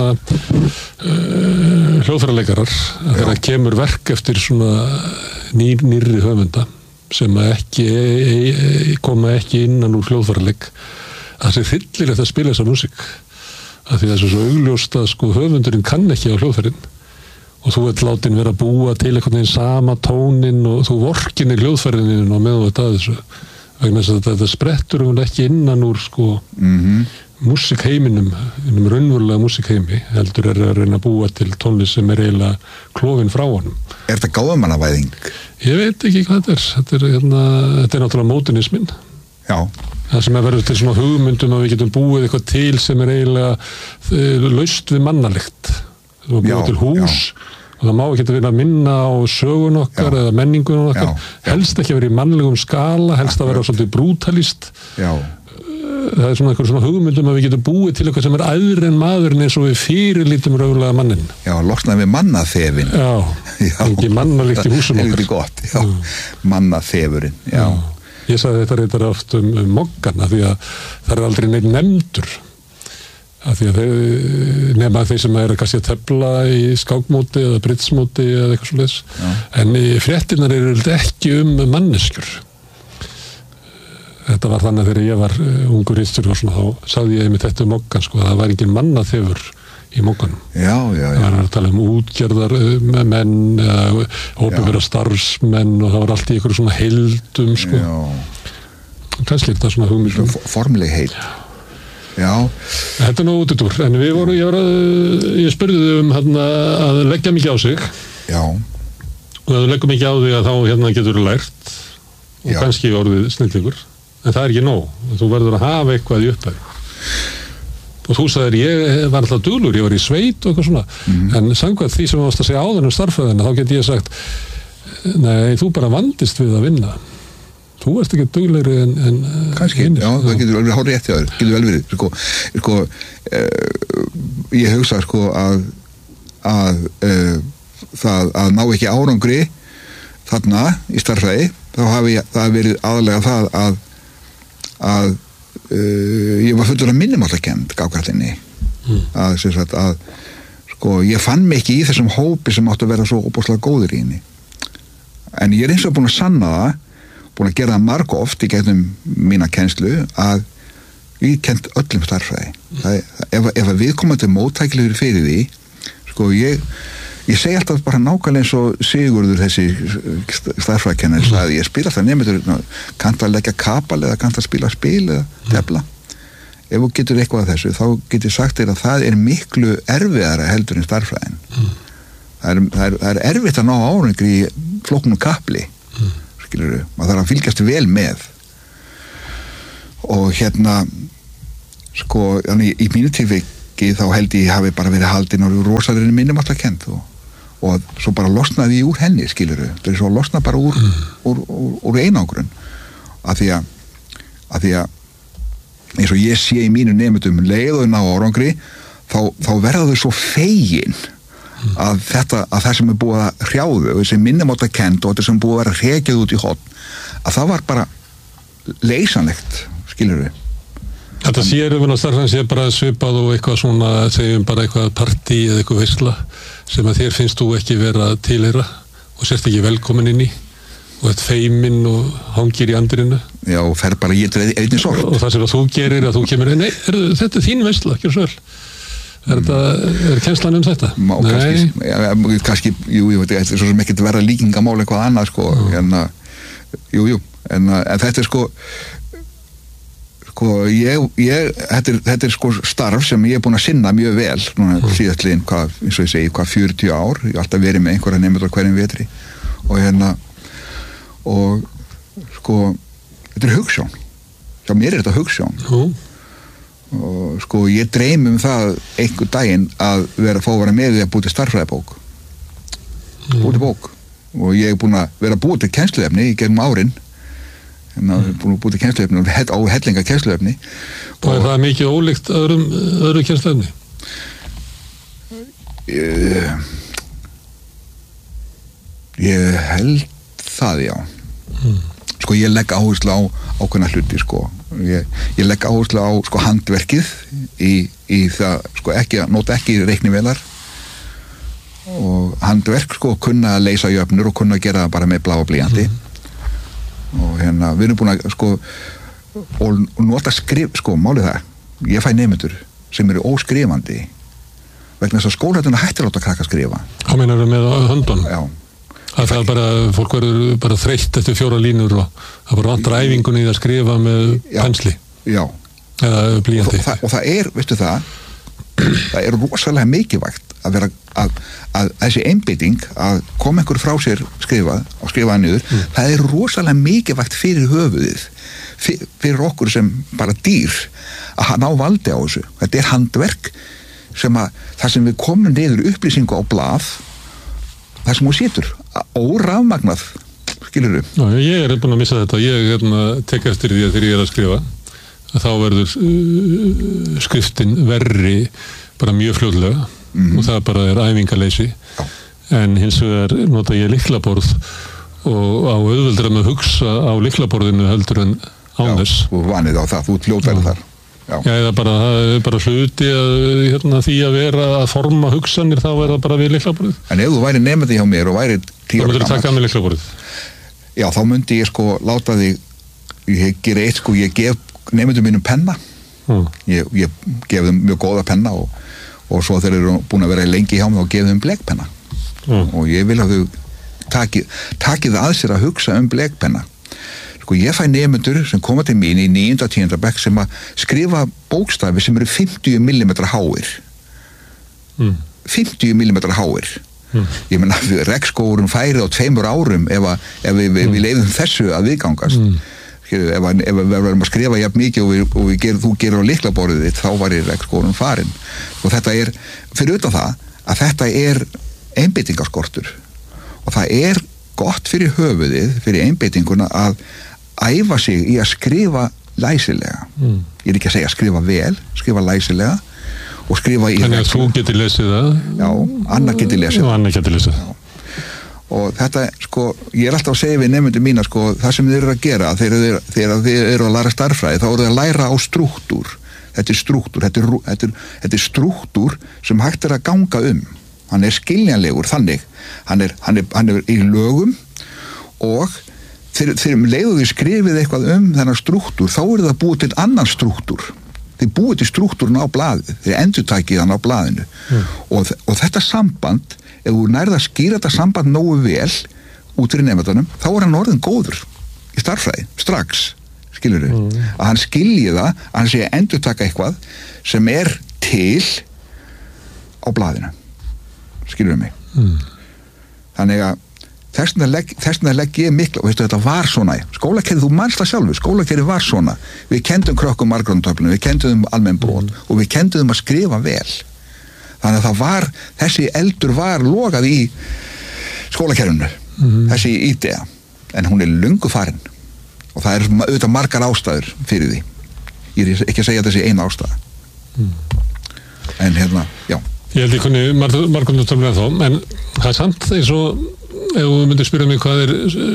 Speaker 2: uh, hljóðfæraleikarar, að þegar það kemur verk eftir svona nýr, nýrri höfunda, sem ekki, e, e, koma ekki innan úr hljóðfæraleik, að það fyllir eftir að spila þessa músík. Að því það er svo augljóst að sko höfundurinn kann ekki á hljóðfærin og þú ert látin vera að búa til einhvern veginn sama tónin og þú vorkinir hljóðfærinin og meðan þetta að þessu vegna þess að þetta sprettur um ekki innan úr sko mm-hmm. músikheiminum, innum raunverulega músikheimi heldur er að reyna að búa til tónlist sem er eiginlega klofin frá honum.
Speaker 1: Er þetta gáfumannavæðing?
Speaker 2: Ég veit ekki hvað þetta er. Þetta er, hérna, þetta er náttúrulega módernismin.
Speaker 1: Já.
Speaker 2: Það sem er verið til svona hugmyndum að við getum búið eitthvað til sem er eiginlega uh, laust við mannalikt. Það var búið já, til hús já. Og það má ekki vera að minna á sögun okkar já. Eða menningun okkar. Já, já. Helst ekki að vera í mannlegum skala, helst að vera svolítið brútalist. Já. Það er svona eitthvað svona hugmyndum að við getum búið til eitthvað sem er æðri en maðurinn eins og við fyrirlítum raunverulega mannin.
Speaker 1: Já, losnaði við mannaþefin.
Speaker 2: Já, ekki mannalikt í húsum okkar.
Speaker 1: Það er gott, já. Mannaþefurinn, já. já.
Speaker 2: Ég sagði þetta reyndar oft um, um Moggan af því að það er aldrei neitt nefndur af því að þeir nema þeir sem eru kannski að tefla í skákmóti eða britsmóti eða eitthvað svoleiðis en fréttirnar eru ekki um manneskjur. Þetta var þannig að þegar ég var ungur ritstjóri og svona þá sagði ég einmitt þetta um Moggan sko að það var engin mannaþefur í Mogganum.
Speaker 1: Já, já, já.
Speaker 2: Það var að tala um útgerðar menn eða opinbera starfsmenn og það var allt í einhverju svona heildum sko. Já. Kannski er þetta svona hugmyndum.
Speaker 1: Formleg heild. Já.
Speaker 2: Þetta er nú útúr, en við vorum, ég var að, ég spurði þau um hérna að leggja mikið á sig.
Speaker 1: Já.
Speaker 2: Og að þú leggum mikið á þig að þá hérna getur lært og já. Kannski orðið snillingur, en það er ekki nóg. Þú verður að hafa eitthvað í upphæði. Og þú sagðir, ég var alltaf duglur, ég var í sveit og eitthvað svona. Mm. En samkvæmt því sem þú varst að segja áður um starffræðina, þá get ég sagt, nei, þú bara vandist við að vinna. Þú ert ekki duglegri en... en
Speaker 1: kannski, já, já, það getur vel verið hárið eftir þér, getur vel verið. Sko, sko eh, ég hugsa sko að, að eh, það að ná ekki árangri þarna í starffræði, þá hafi það verið aðalega það að, að Uh, ég var fullur að minnumáttakend gákallinni mm. að, sagt, að sko, ég fann mig ekki í þessum hópi sem áttu að vera svo óbúslega góður í henni en ég er eins og búin að sanna það búin að gera það margóft í gegnum mína kennslu að ég kent öllum starffræði mm. það, ef, ef við komum til móttækilegur fyrir því sko ég ég segi alltaf bara nákvæmlega eins og Sigurður þessi starffræðikennari mm. sagði ég spila alltaf nefnir kanntu að leggja kapal eða kanntu að spila spil eða tefla mm. ef þú getur eitthvað af þessu, þá getur sagt þér að það er miklu erfiðara heldur en starffræðin. Mm. Það, er, það, er, það er erfitt að ná árangri í flóknum kapli, mm. skilurðu, maður þarf að fylgjast vel með. Og hérna, sko, í, í mínu tilviki þá held ég hafi bara verið haldin og rosalegri minnumáttarkennd og, og svo bara losnaði ég úr henni, skilurðu. Það er svo að losna bara úr, mm. úr, úr, úr einangrun. Af því að, af því að eins og ég sé í mínu nemendum leið og ná árangri þá, þá verða þau svo fegin mm. að þetta, að það sem er búið að hrjáðu þessi minnumáttarkennd og þetta sem er búið að vera hrekjað út í horn, að það var bara leysanlegt, skilur við.
Speaker 2: Þetta séum við að starfan sé bara svipað og eitthvað svona, segjum bara eitthvað partí eða eitthvað veisla sem að þér finnst þú ekki vera tilheyra og sért ekki velkomin inn í og þetta feimin og hangir í andrinu. Já,
Speaker 1: og fer bara ég til einnig sort.
Speaker 2: Og það sem að þú gerir, að þú kemur, nei, er, þetta er þín veisla, ekki svo vel. Er þetta, er kennslan um þetta?
Speaker 1: Má, kannski, ja, kannski, jú, jú, þetta er svo sem ekkert verða líkingamál eitthvað annað, sko, mm. en, jú, jú, en, en þetta er sko, sko, ég, ég, þetta er, þetta er sko starf sem ég er búin að sinna mjög vel, núna mm. síðastliðin, hvað, eins og ég segi, hvað fjörutíu ár, ég har alltaf verið með einhverja nemendur hverjum vetri, og hérna, og sko þetta er hugsjón hjá mér er þetta hugsjón
Speaker 2: mm.
Speaker 1: og sko ég dreymi um það einhver daginn að vera að fá að vera með því að búið til starffræðibók mm. búið til bók og ég er búin að vera búið til kennsluefni í gegnum árin en að mm. búin að búið til kennsluefni og á hellinga kennsluefni
Speaker 2: og, og er það mikið ólíkt öðrum, öðru kennsluefni?
Speaker 1: Ég, ég held það, já. Mm. Sko, ég legg áherslu á ákveðna hluti, sko. Ég, ég legg áherslu á, sko, handverkið í, í það, sko, ekki, nota ekki reiknivélar og handverk, sko, kunna að leysa jöfnur og kunna að gera það bara með blá og blýanti. Mm. Og hérna, við erum búin að, sko, og, og nota skrif, sko, málið það. Ég fæ nemendur sem eru óskrifandi vegna þess að skólahetuna hættir átt að krakka skrifa.
Speaker 2: Hvað meinar við með höndunum?
Speaker 1: Já.
Speaker 2: að það er bara, fólk verður bara þreytt eftir fjóra línur og það bara vantar æfingunni í að skrifa með já, pensli
Speaker 1: já.
Speaker 2: Eða blýanti
Speaker 1: og, og, og það er, veistu það það er rosalega mikilvægt að vera að, að þessi einbeiting að koma einhver frá sér skrifað og skrifaða niður, mm. það er rosalega mikilvægt fyrir höfuðið fyrir, fyrir okkur sem bara dýr að ná valdi á þessu, þetta er handverk sem að það sem við komum niður upplýsingu á blað það sem hún situr, órafmagnað skilurðu?
Speaker 2: Já, ég er búin að missa þetta, ég er tek eftir því að þegar ég er að skrifa að þá verður uh, skriftin verri bara mjög fljóðlega mm-hmm. og það bara er æfingaleysi Já. En hins vegar nota ég lyklaborð og á auðveldra með að hugsa á lyklaborðinu heldur en án þess.
Speaker 1: Já, þú vanið á það, þú hljóðverð þar. Já,
Speaker 2: Já eða bara, það er bara hluti að, hérna, því að vera að forma hugsanir þá er það bara við lyklaborðið.
Speaker 1: En ef þú væri nefndi hjá mér og væri tíu ára gamall. Þá myndir þú taka
Speaker 2: með lyklaborðið?
Speaker 1: Já, þá myndi ég sko láta þig, ég ger eitt sko, ég gef nefndum mínum penna. Mm. Ég, ég gef þeim mjög góða penna og, og svo þeir eru búin að vera lengi hjá mig og gef þeim blekpenna. Mm. Og ég vil að þau taki, taki það að sér að hugsa um blekpenna. Sko ég fæ nefndur sem koma til mín í níunda og tíunda bekk sem að skrifa bókstafi sem eru fimmtíu millimetra háir. Mm. fimmtíu millimetra háir. Mm. Ég menna regnskógurinn færi á tveimur árum ef, að, ef við, mm. við leifum þessu að viðgangast. Mm. Ef, að, ef við verðum að skrifa jafn mikið og, við, og við ger, þú gerir á lyklaborðið þitt þá var ég regnskógurinn farin. Og þetta er, fyrir utan það, að þetta er einbeitingaskortur. Og það er gott fyrir höfuðið, fyrir einbeitinguna að æfa sig í að skrifa læsilega. Mm. Ég er ekki að segja að skrifa vel, skrifa læsilega og skrifa í...
Speaker 2: Þannig að þú getur lesið það?
Speaker 1: Já, annar getur lesið það.
Speaker 2: Og annar getur lesið það.
Speaker 1: Og þetta, sko, ég er alltaf að segja við nefndum mína, sko, það sem þeir eru að gera þegar þeir eru að læra starffræði, þá eru þeir að læra á strúktúr. Þetta er strúktúr, þetta er, þetta er, þetta er strúktúr sem hægt er að ganga um. Hann er skiljanlegur þannig, hann er, hann er, hann er í lögum og þegar, þegar leiðu þið skrifið eitthvað um þennan strúktúr, þá er það búið til annan strúktúr. Þið búið til strúktúrun á blaðið, þið endurtækið hann á blaðinu mm. og, og þetta samband, ef þú nærð að skýra þetta samband nógu vel út fyrir nefndunum, þá er hann orðin góður í starffræði, strax, skilur þau, mm. að hann skilji það að hann sé að endurtaka eitthvað sem er til á blaðinu, skilur þau mig mm. þannig að þess vegna legg, þess vegna legg ég mikla og veistu þetta var svona, skólakerfið, þú manst það sjálfur skólakerfið var svona, við kendum krökkum margrunartöflunum, við kendum um almenn brot mm. og við kendum um að skrifa vel þannig að það var, þessi eldur var lokað í skólakerfinu mm. þessi ídea en hún er löngu farin og það er auðvitað margar ástæður fyrir því ég er ekki að segja þessi eina ástæða mm. en hérna, já
Speaker 2: Ég held ég kunni margrunartöfluna þá en það er samt eins og ef þú myndir spyrja mig hvað er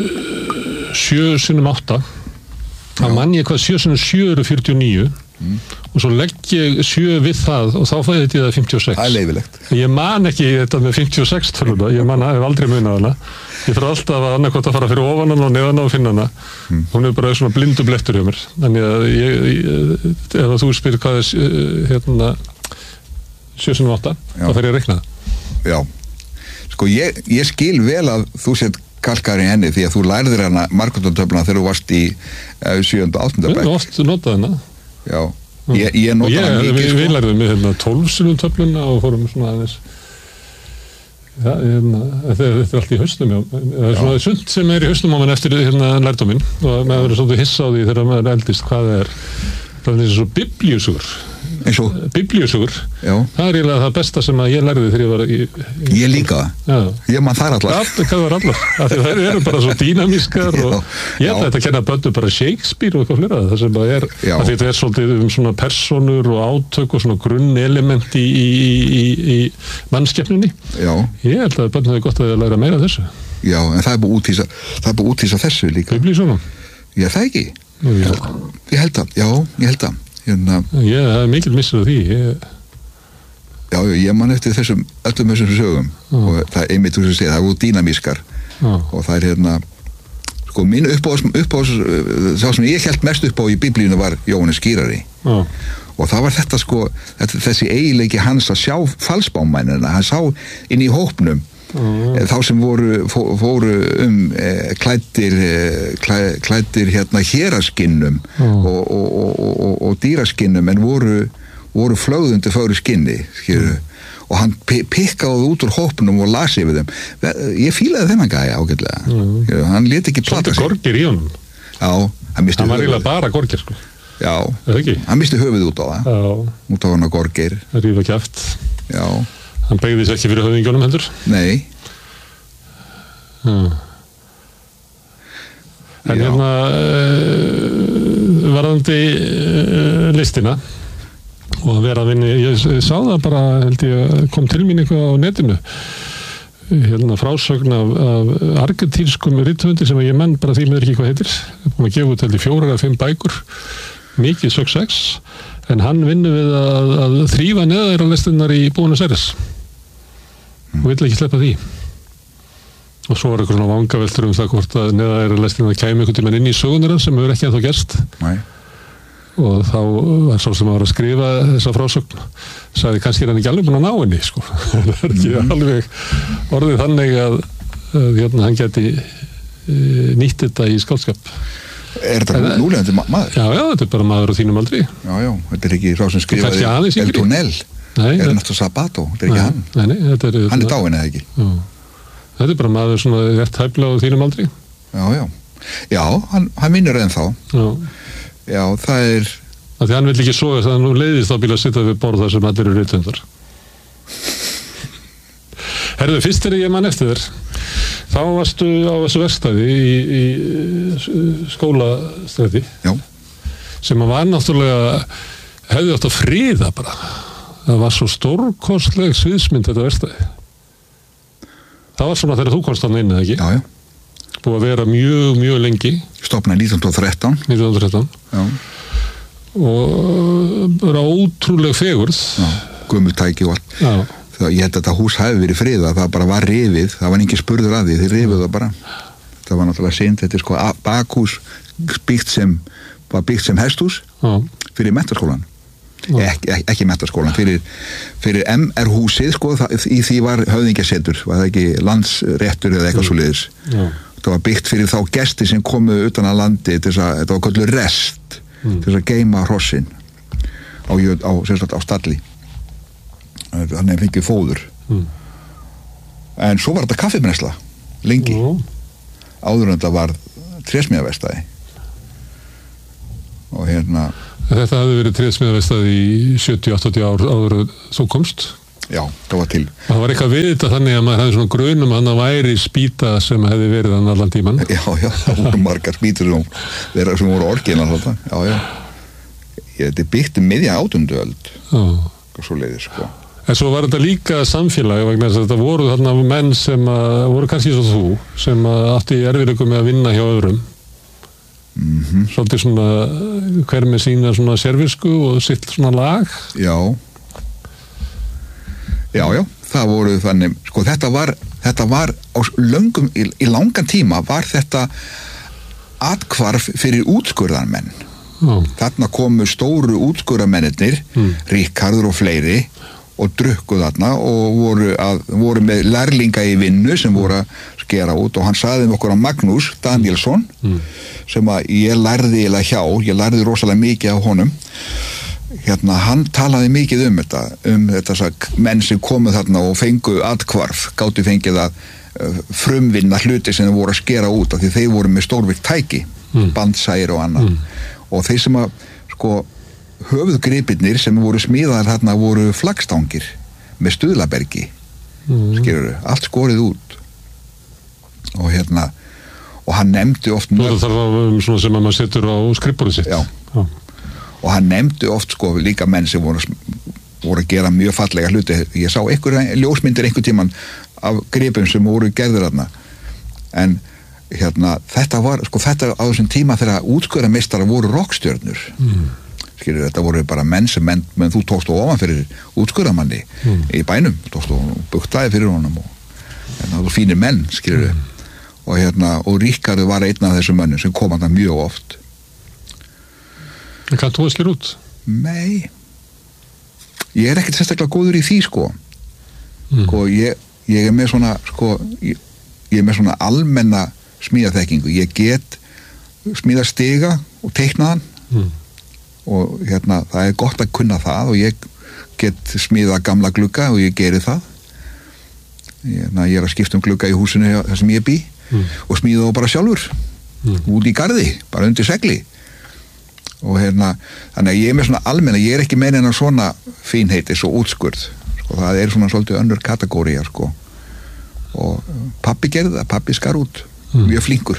Speaker 2: sjö sinnum átta þá mann ég hvað sjö sinnum sjö eru fjörutíu og níu mm. og svo legg ég sjö við það og þá fæði þetta fimmtíu og sex
Speaker 1: það er leifilegt
Speaker 2: ég man ekki þetta með fimmtíu og sex töluna ég man að hef aldrei munað hana ég þarf alltaf að annarkvæmt að fara fyrir ofan hana og neðan á að finna hana mm. hún er bara svona blindu blettur hjá mér þannig að ég, ég ef þú spyrir hvað er hérna sjö sinnum átta þá fer ég að reikna það
Speaker 1: já sko ég, ég skil vel að þú sett kalkar í henni því að þú lærðir hana margrunartöfluna þegar þú varst í uh, sjöunda og áttunda bekk.
Speaker 2: Þú varst notað hana.
Speaker 1: Já, ég, ég notað hana mikið.
Speaker 2: Við,
Speaker 1: sko.
Speaker 2: við lærðum með hérna, tólf sinnum töfluna og fórum svona aðeins. Já, hérna, þetta er allt í hausnum. Já. Það er svona sund sem er í hausnum á mann eftir hérna, lærdóminn og maður verður svolítið hissa á því þegar maður eldist hvað það er. Það er eins og biblíusugur.
Speaker 1: Eins og?
Speaker 2: Biblíusugur. Já. Það er eiginlega það besta sem að ég lærði þegar ég var í... í
Speaker 1: ég líka. Já. Ég man þar allar.
Speaker 2: Já, það var allar. Það eru bara svo dýnamískar og ég ætla þetta að kenna bönnu bara Shakespeare og eitthvað flera. Það sem að er, að þetta er svolítið um svona personur og átök og svona grunnelement í, í, í, í mannskepnunni. Já. Ég held að bönnu það er gott að læra meira þessu.
Speaker 1: Já, en það er búið útvísa, það er búið útvísa þessu líka.
Speaker 2: Biblíusögum.
Speaker 1: Já, það ekki. Já. Ég held að, já, ég held að. Hérna,
Speaker 2: já, það er mikil missur af því. Ég...
Speaker 1: Já, ég man eftir þessum, öllum þessum sögum já. Og það er einmitt úr sem segja, það er dýnamískar já. Og það er hérna, sko, mín uppáðs, uppáðs, sá sem ég held mest upp á í biblíunu var Jóhannes skírari. Já. Og það var þetta sko, þetta, þessi eiginleiki hans að sjá falsbámænina, hann sá inn í hópnum Mm. þá sem voru, fóru um eh, klæddir eh, klæ, klæddir hérna héraskinnum mm. og, og, og, og, og dýraskinnum en voru, voru flögðundi fóru skinni mm. og hann pikkaði út úr hópnum og lasi yfir þeim ég fílaði þennan gæja ágætlega mm. Skilur, hann lét ekki plata sig
Speaker 2: svolítið gorgir í honum
Speaker 1: já, hann misti
Speaker 2: hann var eiginlega bara gorgir sko
Speaker 1: já, hann misti höfuð út á það já. Út á hann að gorgir
Speaker 2: það rífa kjaft já hann beigði sér ekki fyrir höfðingjónum heldur?
Speaker 1: Nei.
Speaker 2: Hmm. En já. Hérna uh, varðandi uh, listina og að vera að vinni, ég, ég sá það bara, held ég, kom til mín eitthvað á netinu, hérna frásögn af, af argentínskum rithöfundi sem ég menn bara því með ekki hvað heitir, búin að gefa út held í fjórar eða fimm bækur, mikið success, en hann vinnur við að, að þrífa neðaðiralistinnar í Buenos Aires og vill ekki sleppa því og svo var eitthvað svona vangaveltur um það hvort að neðaðiralistinnar kæmi einhvern tímann inn í sögunar sem hefur ekki ennþá gerst Nei. Og þá var svo sem að var að skrifa þessa frásögn sagði kannski er hann ekki alveg búin að ná henni sko. Það er ekki mm. alveg orðið þannig að, að hérna, hann geti e, nýtt þetta í skáldskap
Speaker 1: Er þetta núlegandi ma maður?
Speaker 2: Já, já, þetta er bara maður á þínum aldri
Speaker 1: Já, já, þetta er ekki frá sem skrifaði El Tonel Ernesto Sabato, þetta er ekki hann
Speaker 2: nei, nei, þetta er,
Speaker 1: Hann er dáinn eða ekki
Speaker 2: já. Þetta er bara maður svona rétt hæfla á þínum aldri
Speaker 1: Já, já, já, hann, hann vinnur ennþá Já Já, það er
Speaker 2: að því hann vil ekki soga það að nú leiðist þá bíla að sitta við borð þar sem allir eru rithöfundar Herðu, fyrst er ég mann eftir þér þá varstu á þessu verkstæði í, í, í skólastræti Já sem að var náttúrulega hefði átt að friða bara það var svo stórkostleg sviðsmynd þetta verkstæði það var svona þegar þú komst hann inn eða ekki
Speaker 1: Já, já
Speaker 2: búið að vera mjög, mjög lengi
Speaker 1: stofnaði nítján hundruð og þrettán
Speaker 2: nítján hundruð og þrettán Já. Og bara ótrúleg fegurð
Speaker 1: gummutæki og allt Já. Það, ég held að þetta hús hafi verið friðað það bara var rifið, það var engin spurður að því þeir rifuð það bara það var náttúrulega synd, þetta er sko bakhús byggt sem, var byggt sem hesthús Já. Fyrir menntaskólan Ek, ek, ekki menntaskólan, fyrir, fyrir M R húsið sko, það, í því var höfðingjasetur var það ekki landsréttur eða eitthvað svo leiðis það var byggt fyrir þá gesti sem komu utan að landi til þess að, þetta var kallur rest mm. til þess að geyma hrossin á, á, á stalli þannig að fengið fóður mm. en svo var þetta kaffibrennsla lengi mm. áður en þetta var trésmíðaverkstæði og hérna
Speaker 2: Þetta hafði verið trésmíðaverkstæði í sjötíu til áttatíu ár áður þú komst
Speaker 1: Já, það var til.
Speaker 2: Það var eitthvað við þetta þannig að maður hefði svona grunum að hann væri spýta sem hefði verið hann allan tíman.
Speaker 1: Já, já, það voru margar spýtur sem, sem voru orginal þetta. Já, já. Þetta er byggt um miðja átjándu öld. Já. Svo leiðis, sko.
Speaker 2: En svo var þetta líka samfélag vegna þess að þetta voru þarna menn sem að, voru kannski svo þú, sem að átti í erfiðleikum með að vinna hjá öðrum. Mm-hmm. Svolítið svona hver með sína svona servisku og sitt svona lag.
Speaker 1: Já. Já, já, það voru þannig, sko þetta var, þetta var á löngum, í, í langan tíma var þetta athvarf fyrir útskurðarmenn. Mm. Þarna komu stóru útskurðarmennir, mm. Ríkharður og fleiri, og drukku þarna og voru, að, voru með lærlinga í vinnu sem voru að skera út og hann sagði um okkur að Magnús Danielsson, mm. sem að ég lærði eða hjá, ég lærði rosalega mikið af honum, hérna, hann talaði mikið um þetta, um þetta sag, menn sem komu þarna og fengu athvarf, gátu fengið að uh, frumvinna hluti sem þeir voru að skera út af því þeir voru með stórvirkt tæki, mm. bandsægir og annað. Mm. Og þeir sem að, sko, höfuðgripirnir sem voru smíðaðar þarna voru flaggstangir með stuðlabergi, mm. skilurðu, allt skorið út. Og hérna, og hann nefndi oft...
Speaker 2: Þú þarf að um svona sem að maður setur á skrifborðið sitt.
Speaker 1: Já. Já. Og hann nefndi oft sko líka menn sem voru, voru að gera mjög fallega hluti. Ég sá einhver ljósmyndir einhver tíman af gripum sem voru gerður þarna. En hérna, þetta var, sko þetta á þessum tíma þegar útskurðarmeistarar voru rockstjörnur. Mm. Skilur, þetta voru bara menn sem menn, menn þú tókst og ofan fyrir útskurðarmanni mm. í bænum, tókst og buktaði fyrir honum og hérna, það voru fínir menn, skilur. Mm. Og hérna, og Ríkharður var einn af þessum mönnum sem kom þarna mjög oft.
Speaker 2: Kann þú að skilja út?
Speaker 1: Nei. Ég er ekkert sérstaklega góður í því, sko. Mm. Sko, ég, ég er með svona, sko, ég, ég er með svona almenna smíðaþekkingu. Ég get smíða stiga og teikna hann mm. og hérna, það er gott að kunna það og ég get smíða gamla glugga og ég geri það. Ég, na, ég er að skipta um glugga í húsinu þar sem ég bý mm. og smíða þá bara sjálfur mm. út í garði, bara undir segli. Og hérna, þannig að ég er með svona almenna, ég er ekki meina en svona fínheiti, svo útskurð, sko, það er svona svolítið önnur kategóría, sko, og pappi gerði það, pappi skar út, mm. mjög flinkur,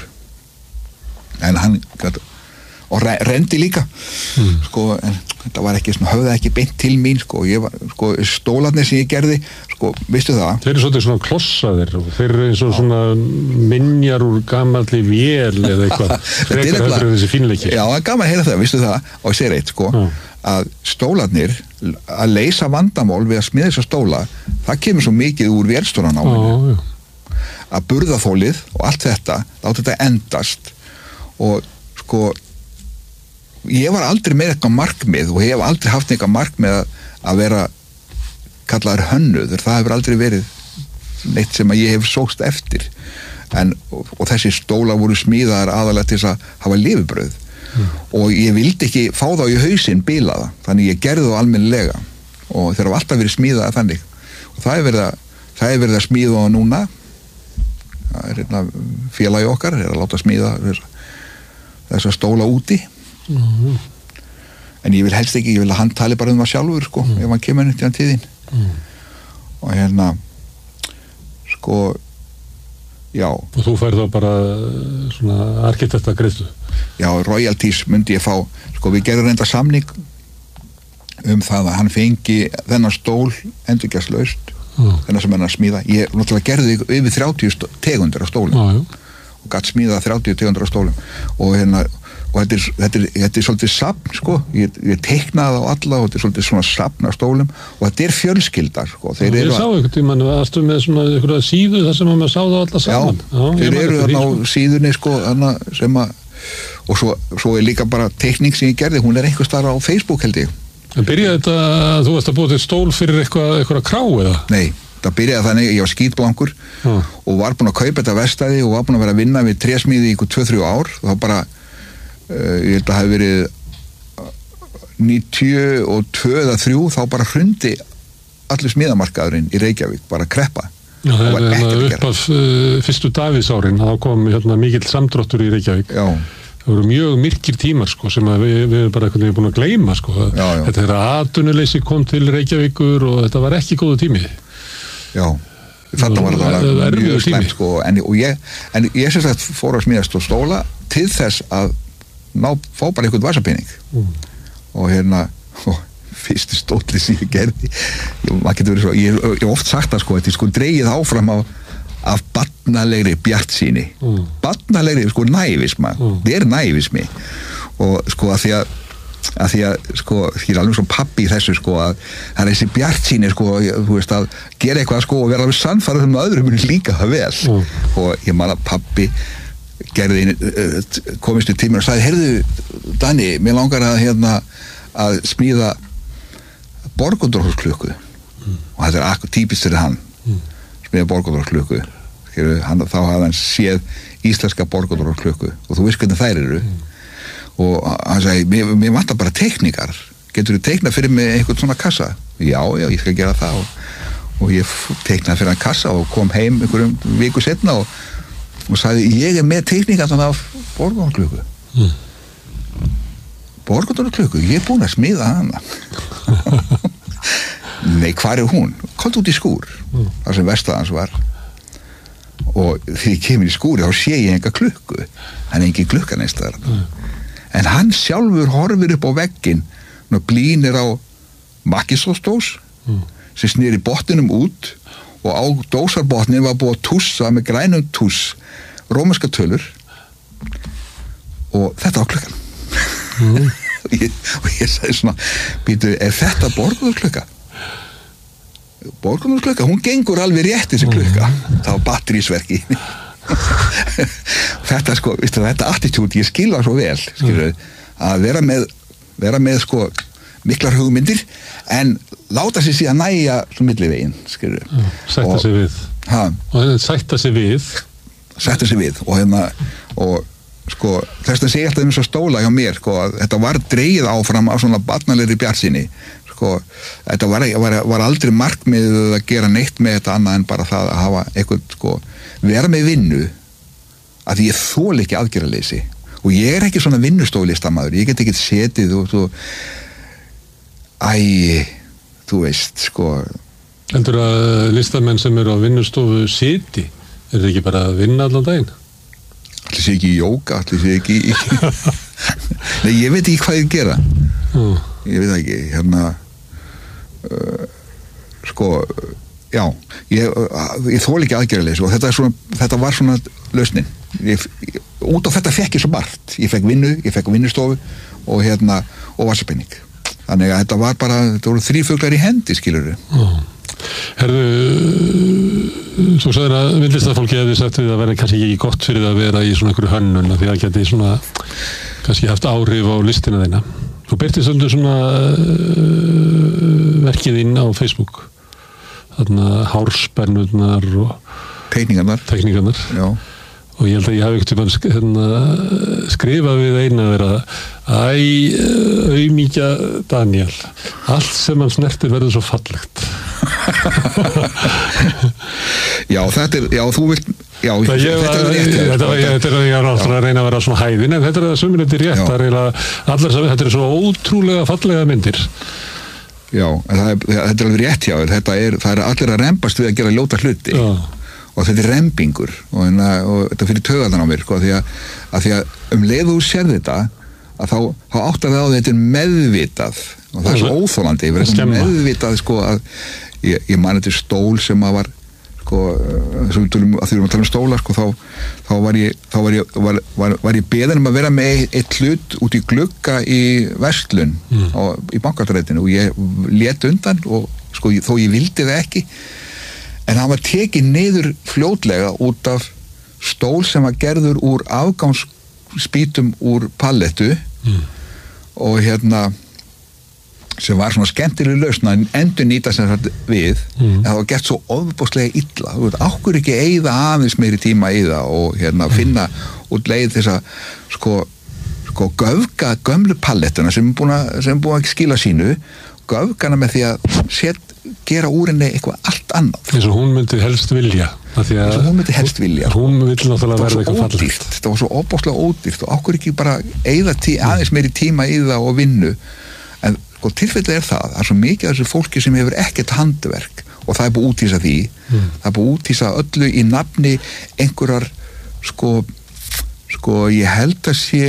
Speaker 1: en hann, og rendi líka, mm. sko, en þetta var ekki, svona, höfða ekki beint til mín, sko, ég var, sko, stólarnir sem ég gerði, sko, veistu það?
Speaker 2: Þeir eru svolítið svona klossaðir, þeir eru eins og svona minjar úr gamalli vél eða eitthvað, frekar heldur en þessi fínleiki.
Speaker 1: Já, það er gaman að heyra það, veistu það, og ég segir eitt, sko, Já. Að stólarnir, að leysa vandamál við að smíða þessa stóla, það kemur svo mikið úr vélstjóranáminu, að burðaþólið og allt þetta, láta þetta endast, og, sko, ég var aldrei með eitthvað markmið og hef aldrei haft eitthvað markmið að, að vera kallaður hönnuður, það hefur aldrei verið neitt sem að ég hef sóst eftir en, og, og þessi stóla voru smíðaðar aðalega til þess að hafa lifibrauð mm. og ég vildi ekki fá þá í hausinn bilaða, þannig ég gerði þá almennilega og þeir hafa alltaf verið smíðaðar þannig og það er verið að, það er verið að smíða á núna það er hérna félagi okkar er að láta smíða þessa stóla úti mm. en ég vil helst ekki, ég vil að hann tali bara um það sjálfur sko, mm. ef hann kemur nýtt í hann tíðin mm. og hérna sko já.
Speaker 2: Og þú fær þá bara svona arkitekta-greiðslu?
Speaker 1: Já, royalties myndi ég fá, sko við gerum reynda samning um það að hann fengi þennan stól endurgjastlaust, mm. þennan sem hann að smíða. Ég náttúrulega gerði yfir þrjátíu tegundir á stólum ah, og gætt smíða þrjátíu tegundir á stólum og hérna og þetta er, þetta er, þetta er svolítið safn sko, ég, ég teiknaði á alla og þetta er svolítið svona safn á stólum og þetta er fjölskyldar sko.
Speaker 2: Já, ég sá einhvern tímann, varstu með svona einhverja síðu þar sem maður sá það alla saman?
Speaker 1: Já, Já þeir eru þarna á síðunni sko, þarna sem að, og svo, svo er líka bara teikning sem ég gerði, hún er einhvers þar á Facebook held ég.
Speaker 2: En byrjaði þetta að þú varst að búa til stól fyrir eitthvað, eitthvað krá eða?
Speaker 1: Nei, það byrjaði þannig, ég var skítblankur
Speaker 2: mm.
Speaker 1: og var búin að kaupa þetta verkstæði og var búin að vera að vinna við trésmíði í ykkur tvö þrjú ár og þá bara, uh, ég held að hafi verið níutíu og tvö eða þrjú þá bara hrundi allir smíðamarkaðurinn í Reykjavík, bara kreppa.
Speaker 2: Já, það er hérna upp af uh, fyrstu Davíðsárin, þá kom hérna mikill samdráttur í Reykjavík.
Speaker 1: Já.
Speaker 2: Það voru mjög myrkir tímar sko, sem að við, við bara eitthvað búin að gleyma sko.
Speaker 1: Já, já.
Speaker 2: Þetta er að atvinnuleysi kom til Reykjavíkur og þetta var ekki góðu tími.
Speaker 1: Já, þetta var þetta mjög slæmt sko, en, og ég, en ég sem sagt fór að smíðast og stóla til þess að ná, fá bara einhvern vasapinning
Speaker 2: mm.
Speaker 1: og hérna, og fyrsti stóli sem ég gerði, ég, maður getur verið svo, ég hef oft sagt það sko, þetta er sko dreigið áfram á af barnalegri bjartsýni
Speaker 2: mm.
Speaker 1: barnalegri sko nævisma
Speaker 2: mm.
Speaker 1: það er nævismi og sko að því að, að því að sko ég er alveg svo pappi í þessu sko að það er þessi bjartsýni sko þú veist að gera eitthvað sko og vera alveg sannfærður um að öðrum mun líka það vel mm. og ég man að pappi gerði komist í tíminn og sagði, heyrðu Dani, mér langar að hérna að smíða Borgundorfsklukku mm. og þetta er akkur típist fyrir hann
Speaker 2: mm.
Speaker 1: smíða Borgundorfsklukku hann, þá hafði hann séð íslenska Borgundorfsklukku og þú veist hvernig þær eru mm. og hann sagði, mér, mér vantar bara teknikar, getur þú teiknað fyrir mig einhvern svona kassa? Já, já, ég skal gera það og, og ég teiknaði fyrir hann kassa og kom heim einhverjum viku setna og, og sagði, ég er með teknikar þannig af Borgundorfsklukku mm. Borgundorfsklukku, ég er búin að smíða hana nei, hvar er hún? Komdu út í skúr mm. þar sem verstaðans var og þegar ég kemur í skúri þá sé ég enga klukku hann er engin klukka neist þar mm. en hann sjálfur horfir upp á vegginn og blínir á makkisósdós mm. sem snýri botninum út og á dósarbotnin var búið að tússa með grænum túss rómverska tölur og þetta á klukkan mm. og, ég, og ég sagði svona býtu, er þetta Borgundorfsklukka? Borgundorfsklukka, hún gengur alveg rétt þessi klukka mm. það var batterísverki þetta sko, vistu, þetta attitúd ég skilja svo vel skilur, mm. að vera með vera með sko miklar hugmyndir en láta sér síðan næja svo millivegin skilur
Speaker 2: mm. sætta sig við
Speaker 1: ha,
Speaker 2: og sætta sig við
Speaker 1: sætta sig við og hérna og sko, þess að segja alltaf um þess að stóla hjá mér, sko, að þetta var dreigið áfram af svona barnalegri bjartsýni sko, þetta var, var, var aldrei markmiðið að gera neitt með þetta annað en bara það að hafa eitthvað, sko, vera með vinnu að ég þól ekki aðgerðaleysi og ég er ekki svona vinnustoflistamaður, ég get ekki setið og svo æ, þú veist, sko
Speaker 2: heldur að listamenn sem eru á vinnustofu siti, er það ekki bara að vinna allan daginn?
Speaker 1: Allir sé ekki í jóga, allir sé ekki í... Nei, ég veit ekki hvað ég gera. Mm. Ég veit ekki, hérna... Uh, sko, já, ég, uh, ég þól ekki aðgerðaleysi og þetta, er svona, þetta var svona lausnin. Ég, ég, út á þetta fekk ég svo margt. Ég fekk vinnu, ég fekk vinnustofu og hérna, og vasapenning. Þannig að þetta var bara, þetta voru þrífuglar í hendi, skilurðu.
Speaker 2: Mm. Herðu, þú sagðir að myndlistafólki hefði sagt við að vera kannski ekki gott fyrir að vera í svona einhverju hönnun því að geti svona kannski haft áhrif á listina þeina. Þú byrtist undir svona uh, verkið inn á Facebook þarna hárspennurnar og
Speaker 1: teikningarnar,
Speaker 2: teikningarnar.
Speaker 1: Já.
Speaker 2: Og ég held að ég hafi ekkert um hérna, skrifað við eina þeirra æ, auðmíkja Daniel, allt sem hann snertir verður svo fallegt.
Speaker 1: Já, þetta er, já, þú vilt já,
Speaker 2: það ég,
Speaker 1: þetta er rétt
Speaker 2: þetta, þetta, þetta er, ég er alltaf að reyna að vera svona hæðin en þetta er að sömuleyti rétt, það er eiginlega allar sem, þetta er svo ótrúlega fallega myndir.
Speaker 1: Já, en það er, þetta er alveg rétt hjá þér, þetta er, það er allir að rembast við að gera ljóta hluti. Já. Og þetta er rembingur og, og þetta fyrir töðan á mér sko, því að, að því að um leið þú sér þetta að þá, þá áttar það á þetta er meðvitað og það er svo óþólandi ég verður meðvitað sko að ég, ég man þetta stól sem að var sko, að því við erum að tala um stóla sko, þá, þá var ég þá var ég, var, var, var ég beðin um að vera með eitt hlut út í glugga í verslun mm. á, í bankatrætinu og ég lét undan og sko, þó ég vildi það ekki en hann var tekið niður fljótlega út af stól sem var gerður úr afgangsspítum úr pallettu mm. og hérna sem var svona skemmtileg lausn að endur nýta sem þetta við mm. en það var gert svo ofbóðslega illa þú veit, ákkur ekki eyða aðeins meiri tíma í það og hérna mm. finna út leið þess að sko, sko göfga gömlu pallettuna sem er búin að, sem er búin að skila sínu göfgana með því að set, gera úr henni eitthvað allt annað
Speaker 2: eins og hún myndi helst vilja
Speaker 1: eins og hún myndi helst vilja
Speaker 2: hún vil náttúrulega verða eitthvað
Speaker 1: fallegt þetta var svo ofbóðslega ódýrt og ákkur ekki bara eyða tí, aðeins meiri tíma í það og vinnu en sko tilfellið er það að svo mikið af þessu fólki sem hefur ekkert handverk og það er búið útvísa því mm. það er búið útvísa öllu í nafni einhverjar sko sko ég held að sé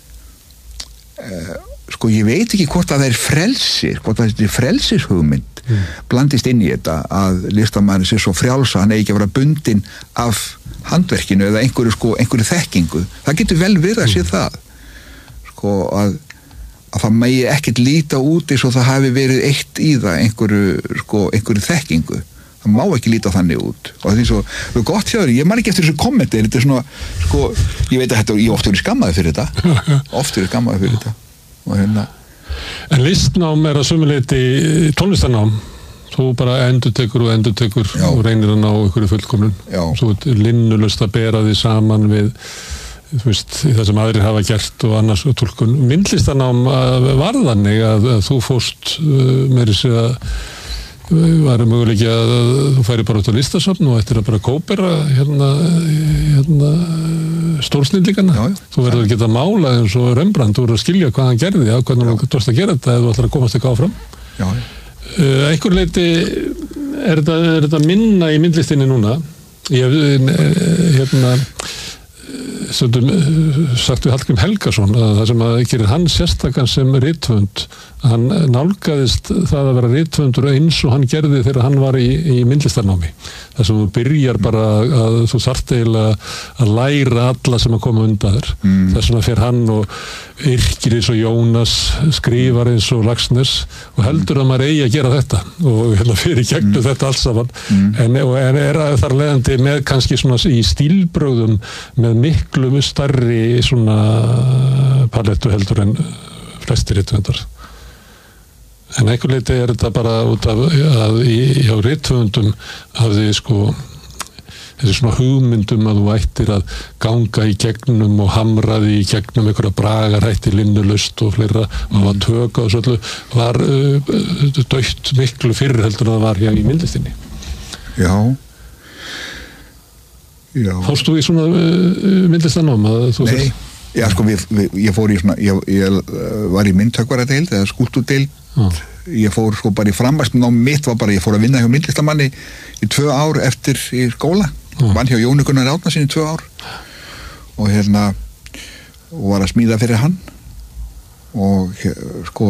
Speaker 1: uh, sko ég veit ekki hvort að það er frelsir hvort að þetta er frelsishugmynd mm. blandist inn í þetta að listamæðurinn sé svo frjálsa hann eigi ekki að vera bundinn af handverkinu eða einhverju sko einhverju þekkingu það getur vel verið að sé mm. það sko að að það megi ekkert líta út eins og það hafi verið eitt í það einhverju, sko, einhverju þekkingu það má ekki líta þannig út og það er svo, það er gott sjáður, ég man ekki eftir þessu kommenti þetta er svona, sko, ég veit að þetta ég oft verið skammaði fyrir þetta oft verið skammaði fyrir þetta og hérna
Speaker 2: En listnám er að sumuleyti tónlistarnám þú bara endurtekur og endurtekur Já. Og reynir að ná einhverju fullkomnun svo linnulust að bera því saman við þú veist, það sem aðrir hafa gert og annars túlkun. Myndlistarnám var þannig að, að þú fórst uh, með þessi að var möguleiki að þú færi bara út á listasöfn og eftir að bara kópera hérna, hérna stórsnillíkana. Þú verður að geta mála eins og Rembrandt, þú verður að skilja hvað hann gerði, á hvernig hann tókst að gera þetta ef þú ætlar að komast eitthvað áfram.
Speaker 1: Já.
Speaker 2: Uh, einhver leiti er þetta, er þetta minna í myndlistinni núna. Ég hérna stundum sagt við Hallgrím Helgason að það sem að gerir hann sérstakann sem rithöfund hann nálgaðist það að vera rithöfundur eins og hann gerði þegar hann var í, í myndlistarnámi þar sem þú byrjar bara að þú þarft eiginlega að læra alla sem að koma undan þér mm. þess vegna fer hann og yrkir eins og Jónas skrifar eins og Laxness og heldur að maður eigi að gera þetta og hérna fyrir gegnum mm. þetta alls saman mm. en, en er að þar leiðandi með kannski svona í stílbrögðum með miklu starri svona palettu heldur en flestir rithöfundar en einhver leiti er þetta bara út af að í, hjá rithöfundum hafði sko þessi svona hugmyndum að þú ættir að ganga í gegnum og hamraði í gegnum einhverja bragarætti linnulust og fleira mm. og að töka og svolítið var uh, dögt miklu fyrir heldur en það var hér í myndlistinni.
Speaker 1: Já Já.
Speaker 2: Fórst þú í svona uh, myndlistarnám að þú
Speaker 1: Nei, já sko við, við, ég fór í svona ég, ég var í myndtökvaradeild eða skúltudeild ah. ég fór sko bara í framhaldsnám mitt var bara ég fór að vinna hjá myndlistarmanni í tvö ár eftir í skóla ah. vann hjá Jóni Gunnar Árnasyni í tvö ár og hérna og var að smíða fyrir hann og sko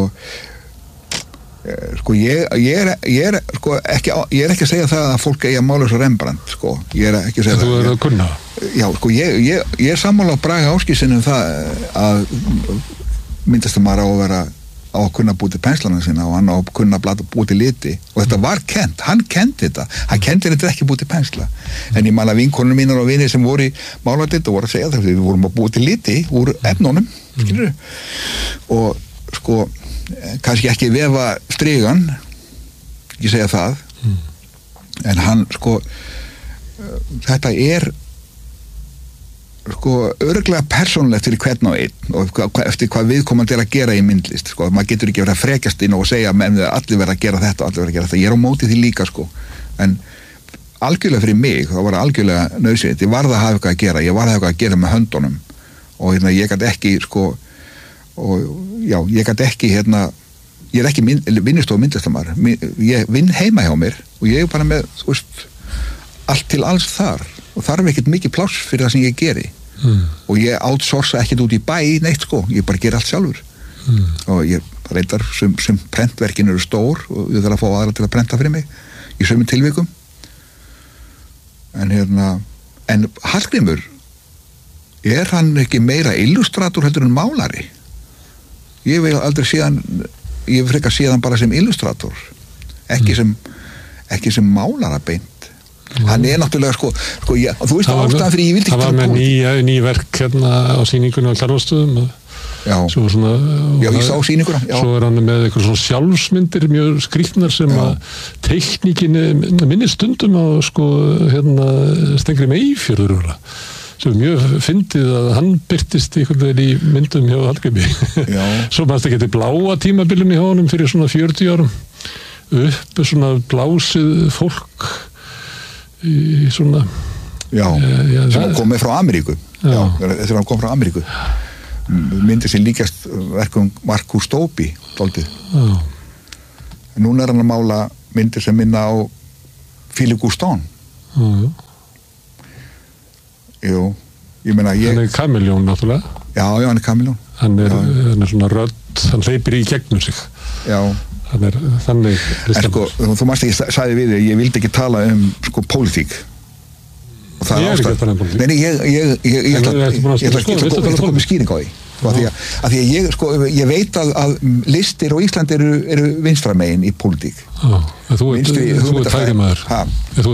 Speaker 1: sko ég, ég er, ég er sko ekki, ég er ekki að segja það að fólk eigi að mála svo Rembrandt sko, ég er ekki að segja
Speaker 2: það. Þú er að kunna?
Speaker 1: Já, sko ég, ég, ég er sammála á Braga Áskilssyni um það að myndast að maður á að vera á að kunna búti penslana sína og hann á að kunna búti liti og þetta var kent, hann kendi þetta hann kendi þetta ekki búti pensla en ég man að vinkonur mínar og vinir sem voru í máladeild og voru að segja það, við vorum að búti liti úr efnunum, skilur og sko kannski ekki vefa strigan ekki segja það mm. en hann sko þetta er sko örugglega persónulegt fyrir hvern og einn og eftir hvað viðkomandi er að gera í myndlist sko, maður getur ekki verið að frekjast inn og segja menn allir verið að gera þetta og allir verið að gera þetta ég er á móti því líka sko en algjörlega fyrir mig, það var algjörlega nauðsynlegt, ég varð að hafa eitthvað að gera ég varð að hafa eitthvað að gera með höndunum og hérna ég gæti ekki sko og já, ég gæti ekki hérna, ég er ekki vinnustof myndlistamar, ég vinn heima hjá mér og ég er bara með, þú veist allt til alls þar og þarf ekkert mikið pláss fyrir það sem ég geri mm. og ég outsourca ekkert út í bæ neitt sko, ég bara ger allt sjálfur mm. og ég reyndar sem, sem prentverkin eru stór og ég þarf að fá aðra til að prenta fyrir mig í sömum tilvikum en hérna en Hallgrímur er hann ekki meira illustrator heldur en málari? Ég vil aldrei síðan ég vil frekar síðan bara sem illustrator ekki mm. sem ekki sem málara beint mm. hann er náttúrulega sko, sko ég, þú veist að ástæðan fyrir ég vildi ekki
Speaker 2: það var með ný, ný verk hérna á sýningunni á Kjarvalsstöðum
Speaker 1: Já,
Speaker 2: svo svona,
Speaker 1: já ég sá sýninguna. Já.
Speaker 2: Svo er hann með eitthvað svona sjálfsmyndir mjög skrýtnar sem já. Að teikningin minni stundum á sko, hérna, Steingrím Eyfjörður sem mjög fyndið að hann byrtist einhvern veginn í myndum hjá Hallgrími. Svo mannst ekki til bláa tímabilin í honum fyrir svona fjörutíu árum upp svona blásið fólk í svona
Speaker 1: já, já sem það... komið frá Ameríku já, þetta er hann kom frá Ameríku myndir sem líkast verkum Marcus Dóbi núna er hann að mála myndir sem minna á Philippe Guston
Speaker 2: já,
Speaker 1: jú, ég meina ég
Speaker 2: hann er kameljón náttúrulega
Speaker 1: já, já, hann er kameljón
Speaker 2: hann er, hann er svona rödd, hann hleypir í gegnum sig
Speaker 1: já
Speaker 2: hann er þannig
Speaker 1: en sko, þú mást ekki sagði við þig, ég vildi ekki tala um sko pólitík og það
Speaker 2: ég er ekki að tala um pólitík
Speaker 1: nei, ég ég, ég, ég ætla að koma með skýring á því að því að, að því að ég, sko, ég veit að, að listir á Íslandi eru, eru vinstramegin í pólitík
Speaker 2: þú ert hægri maður þú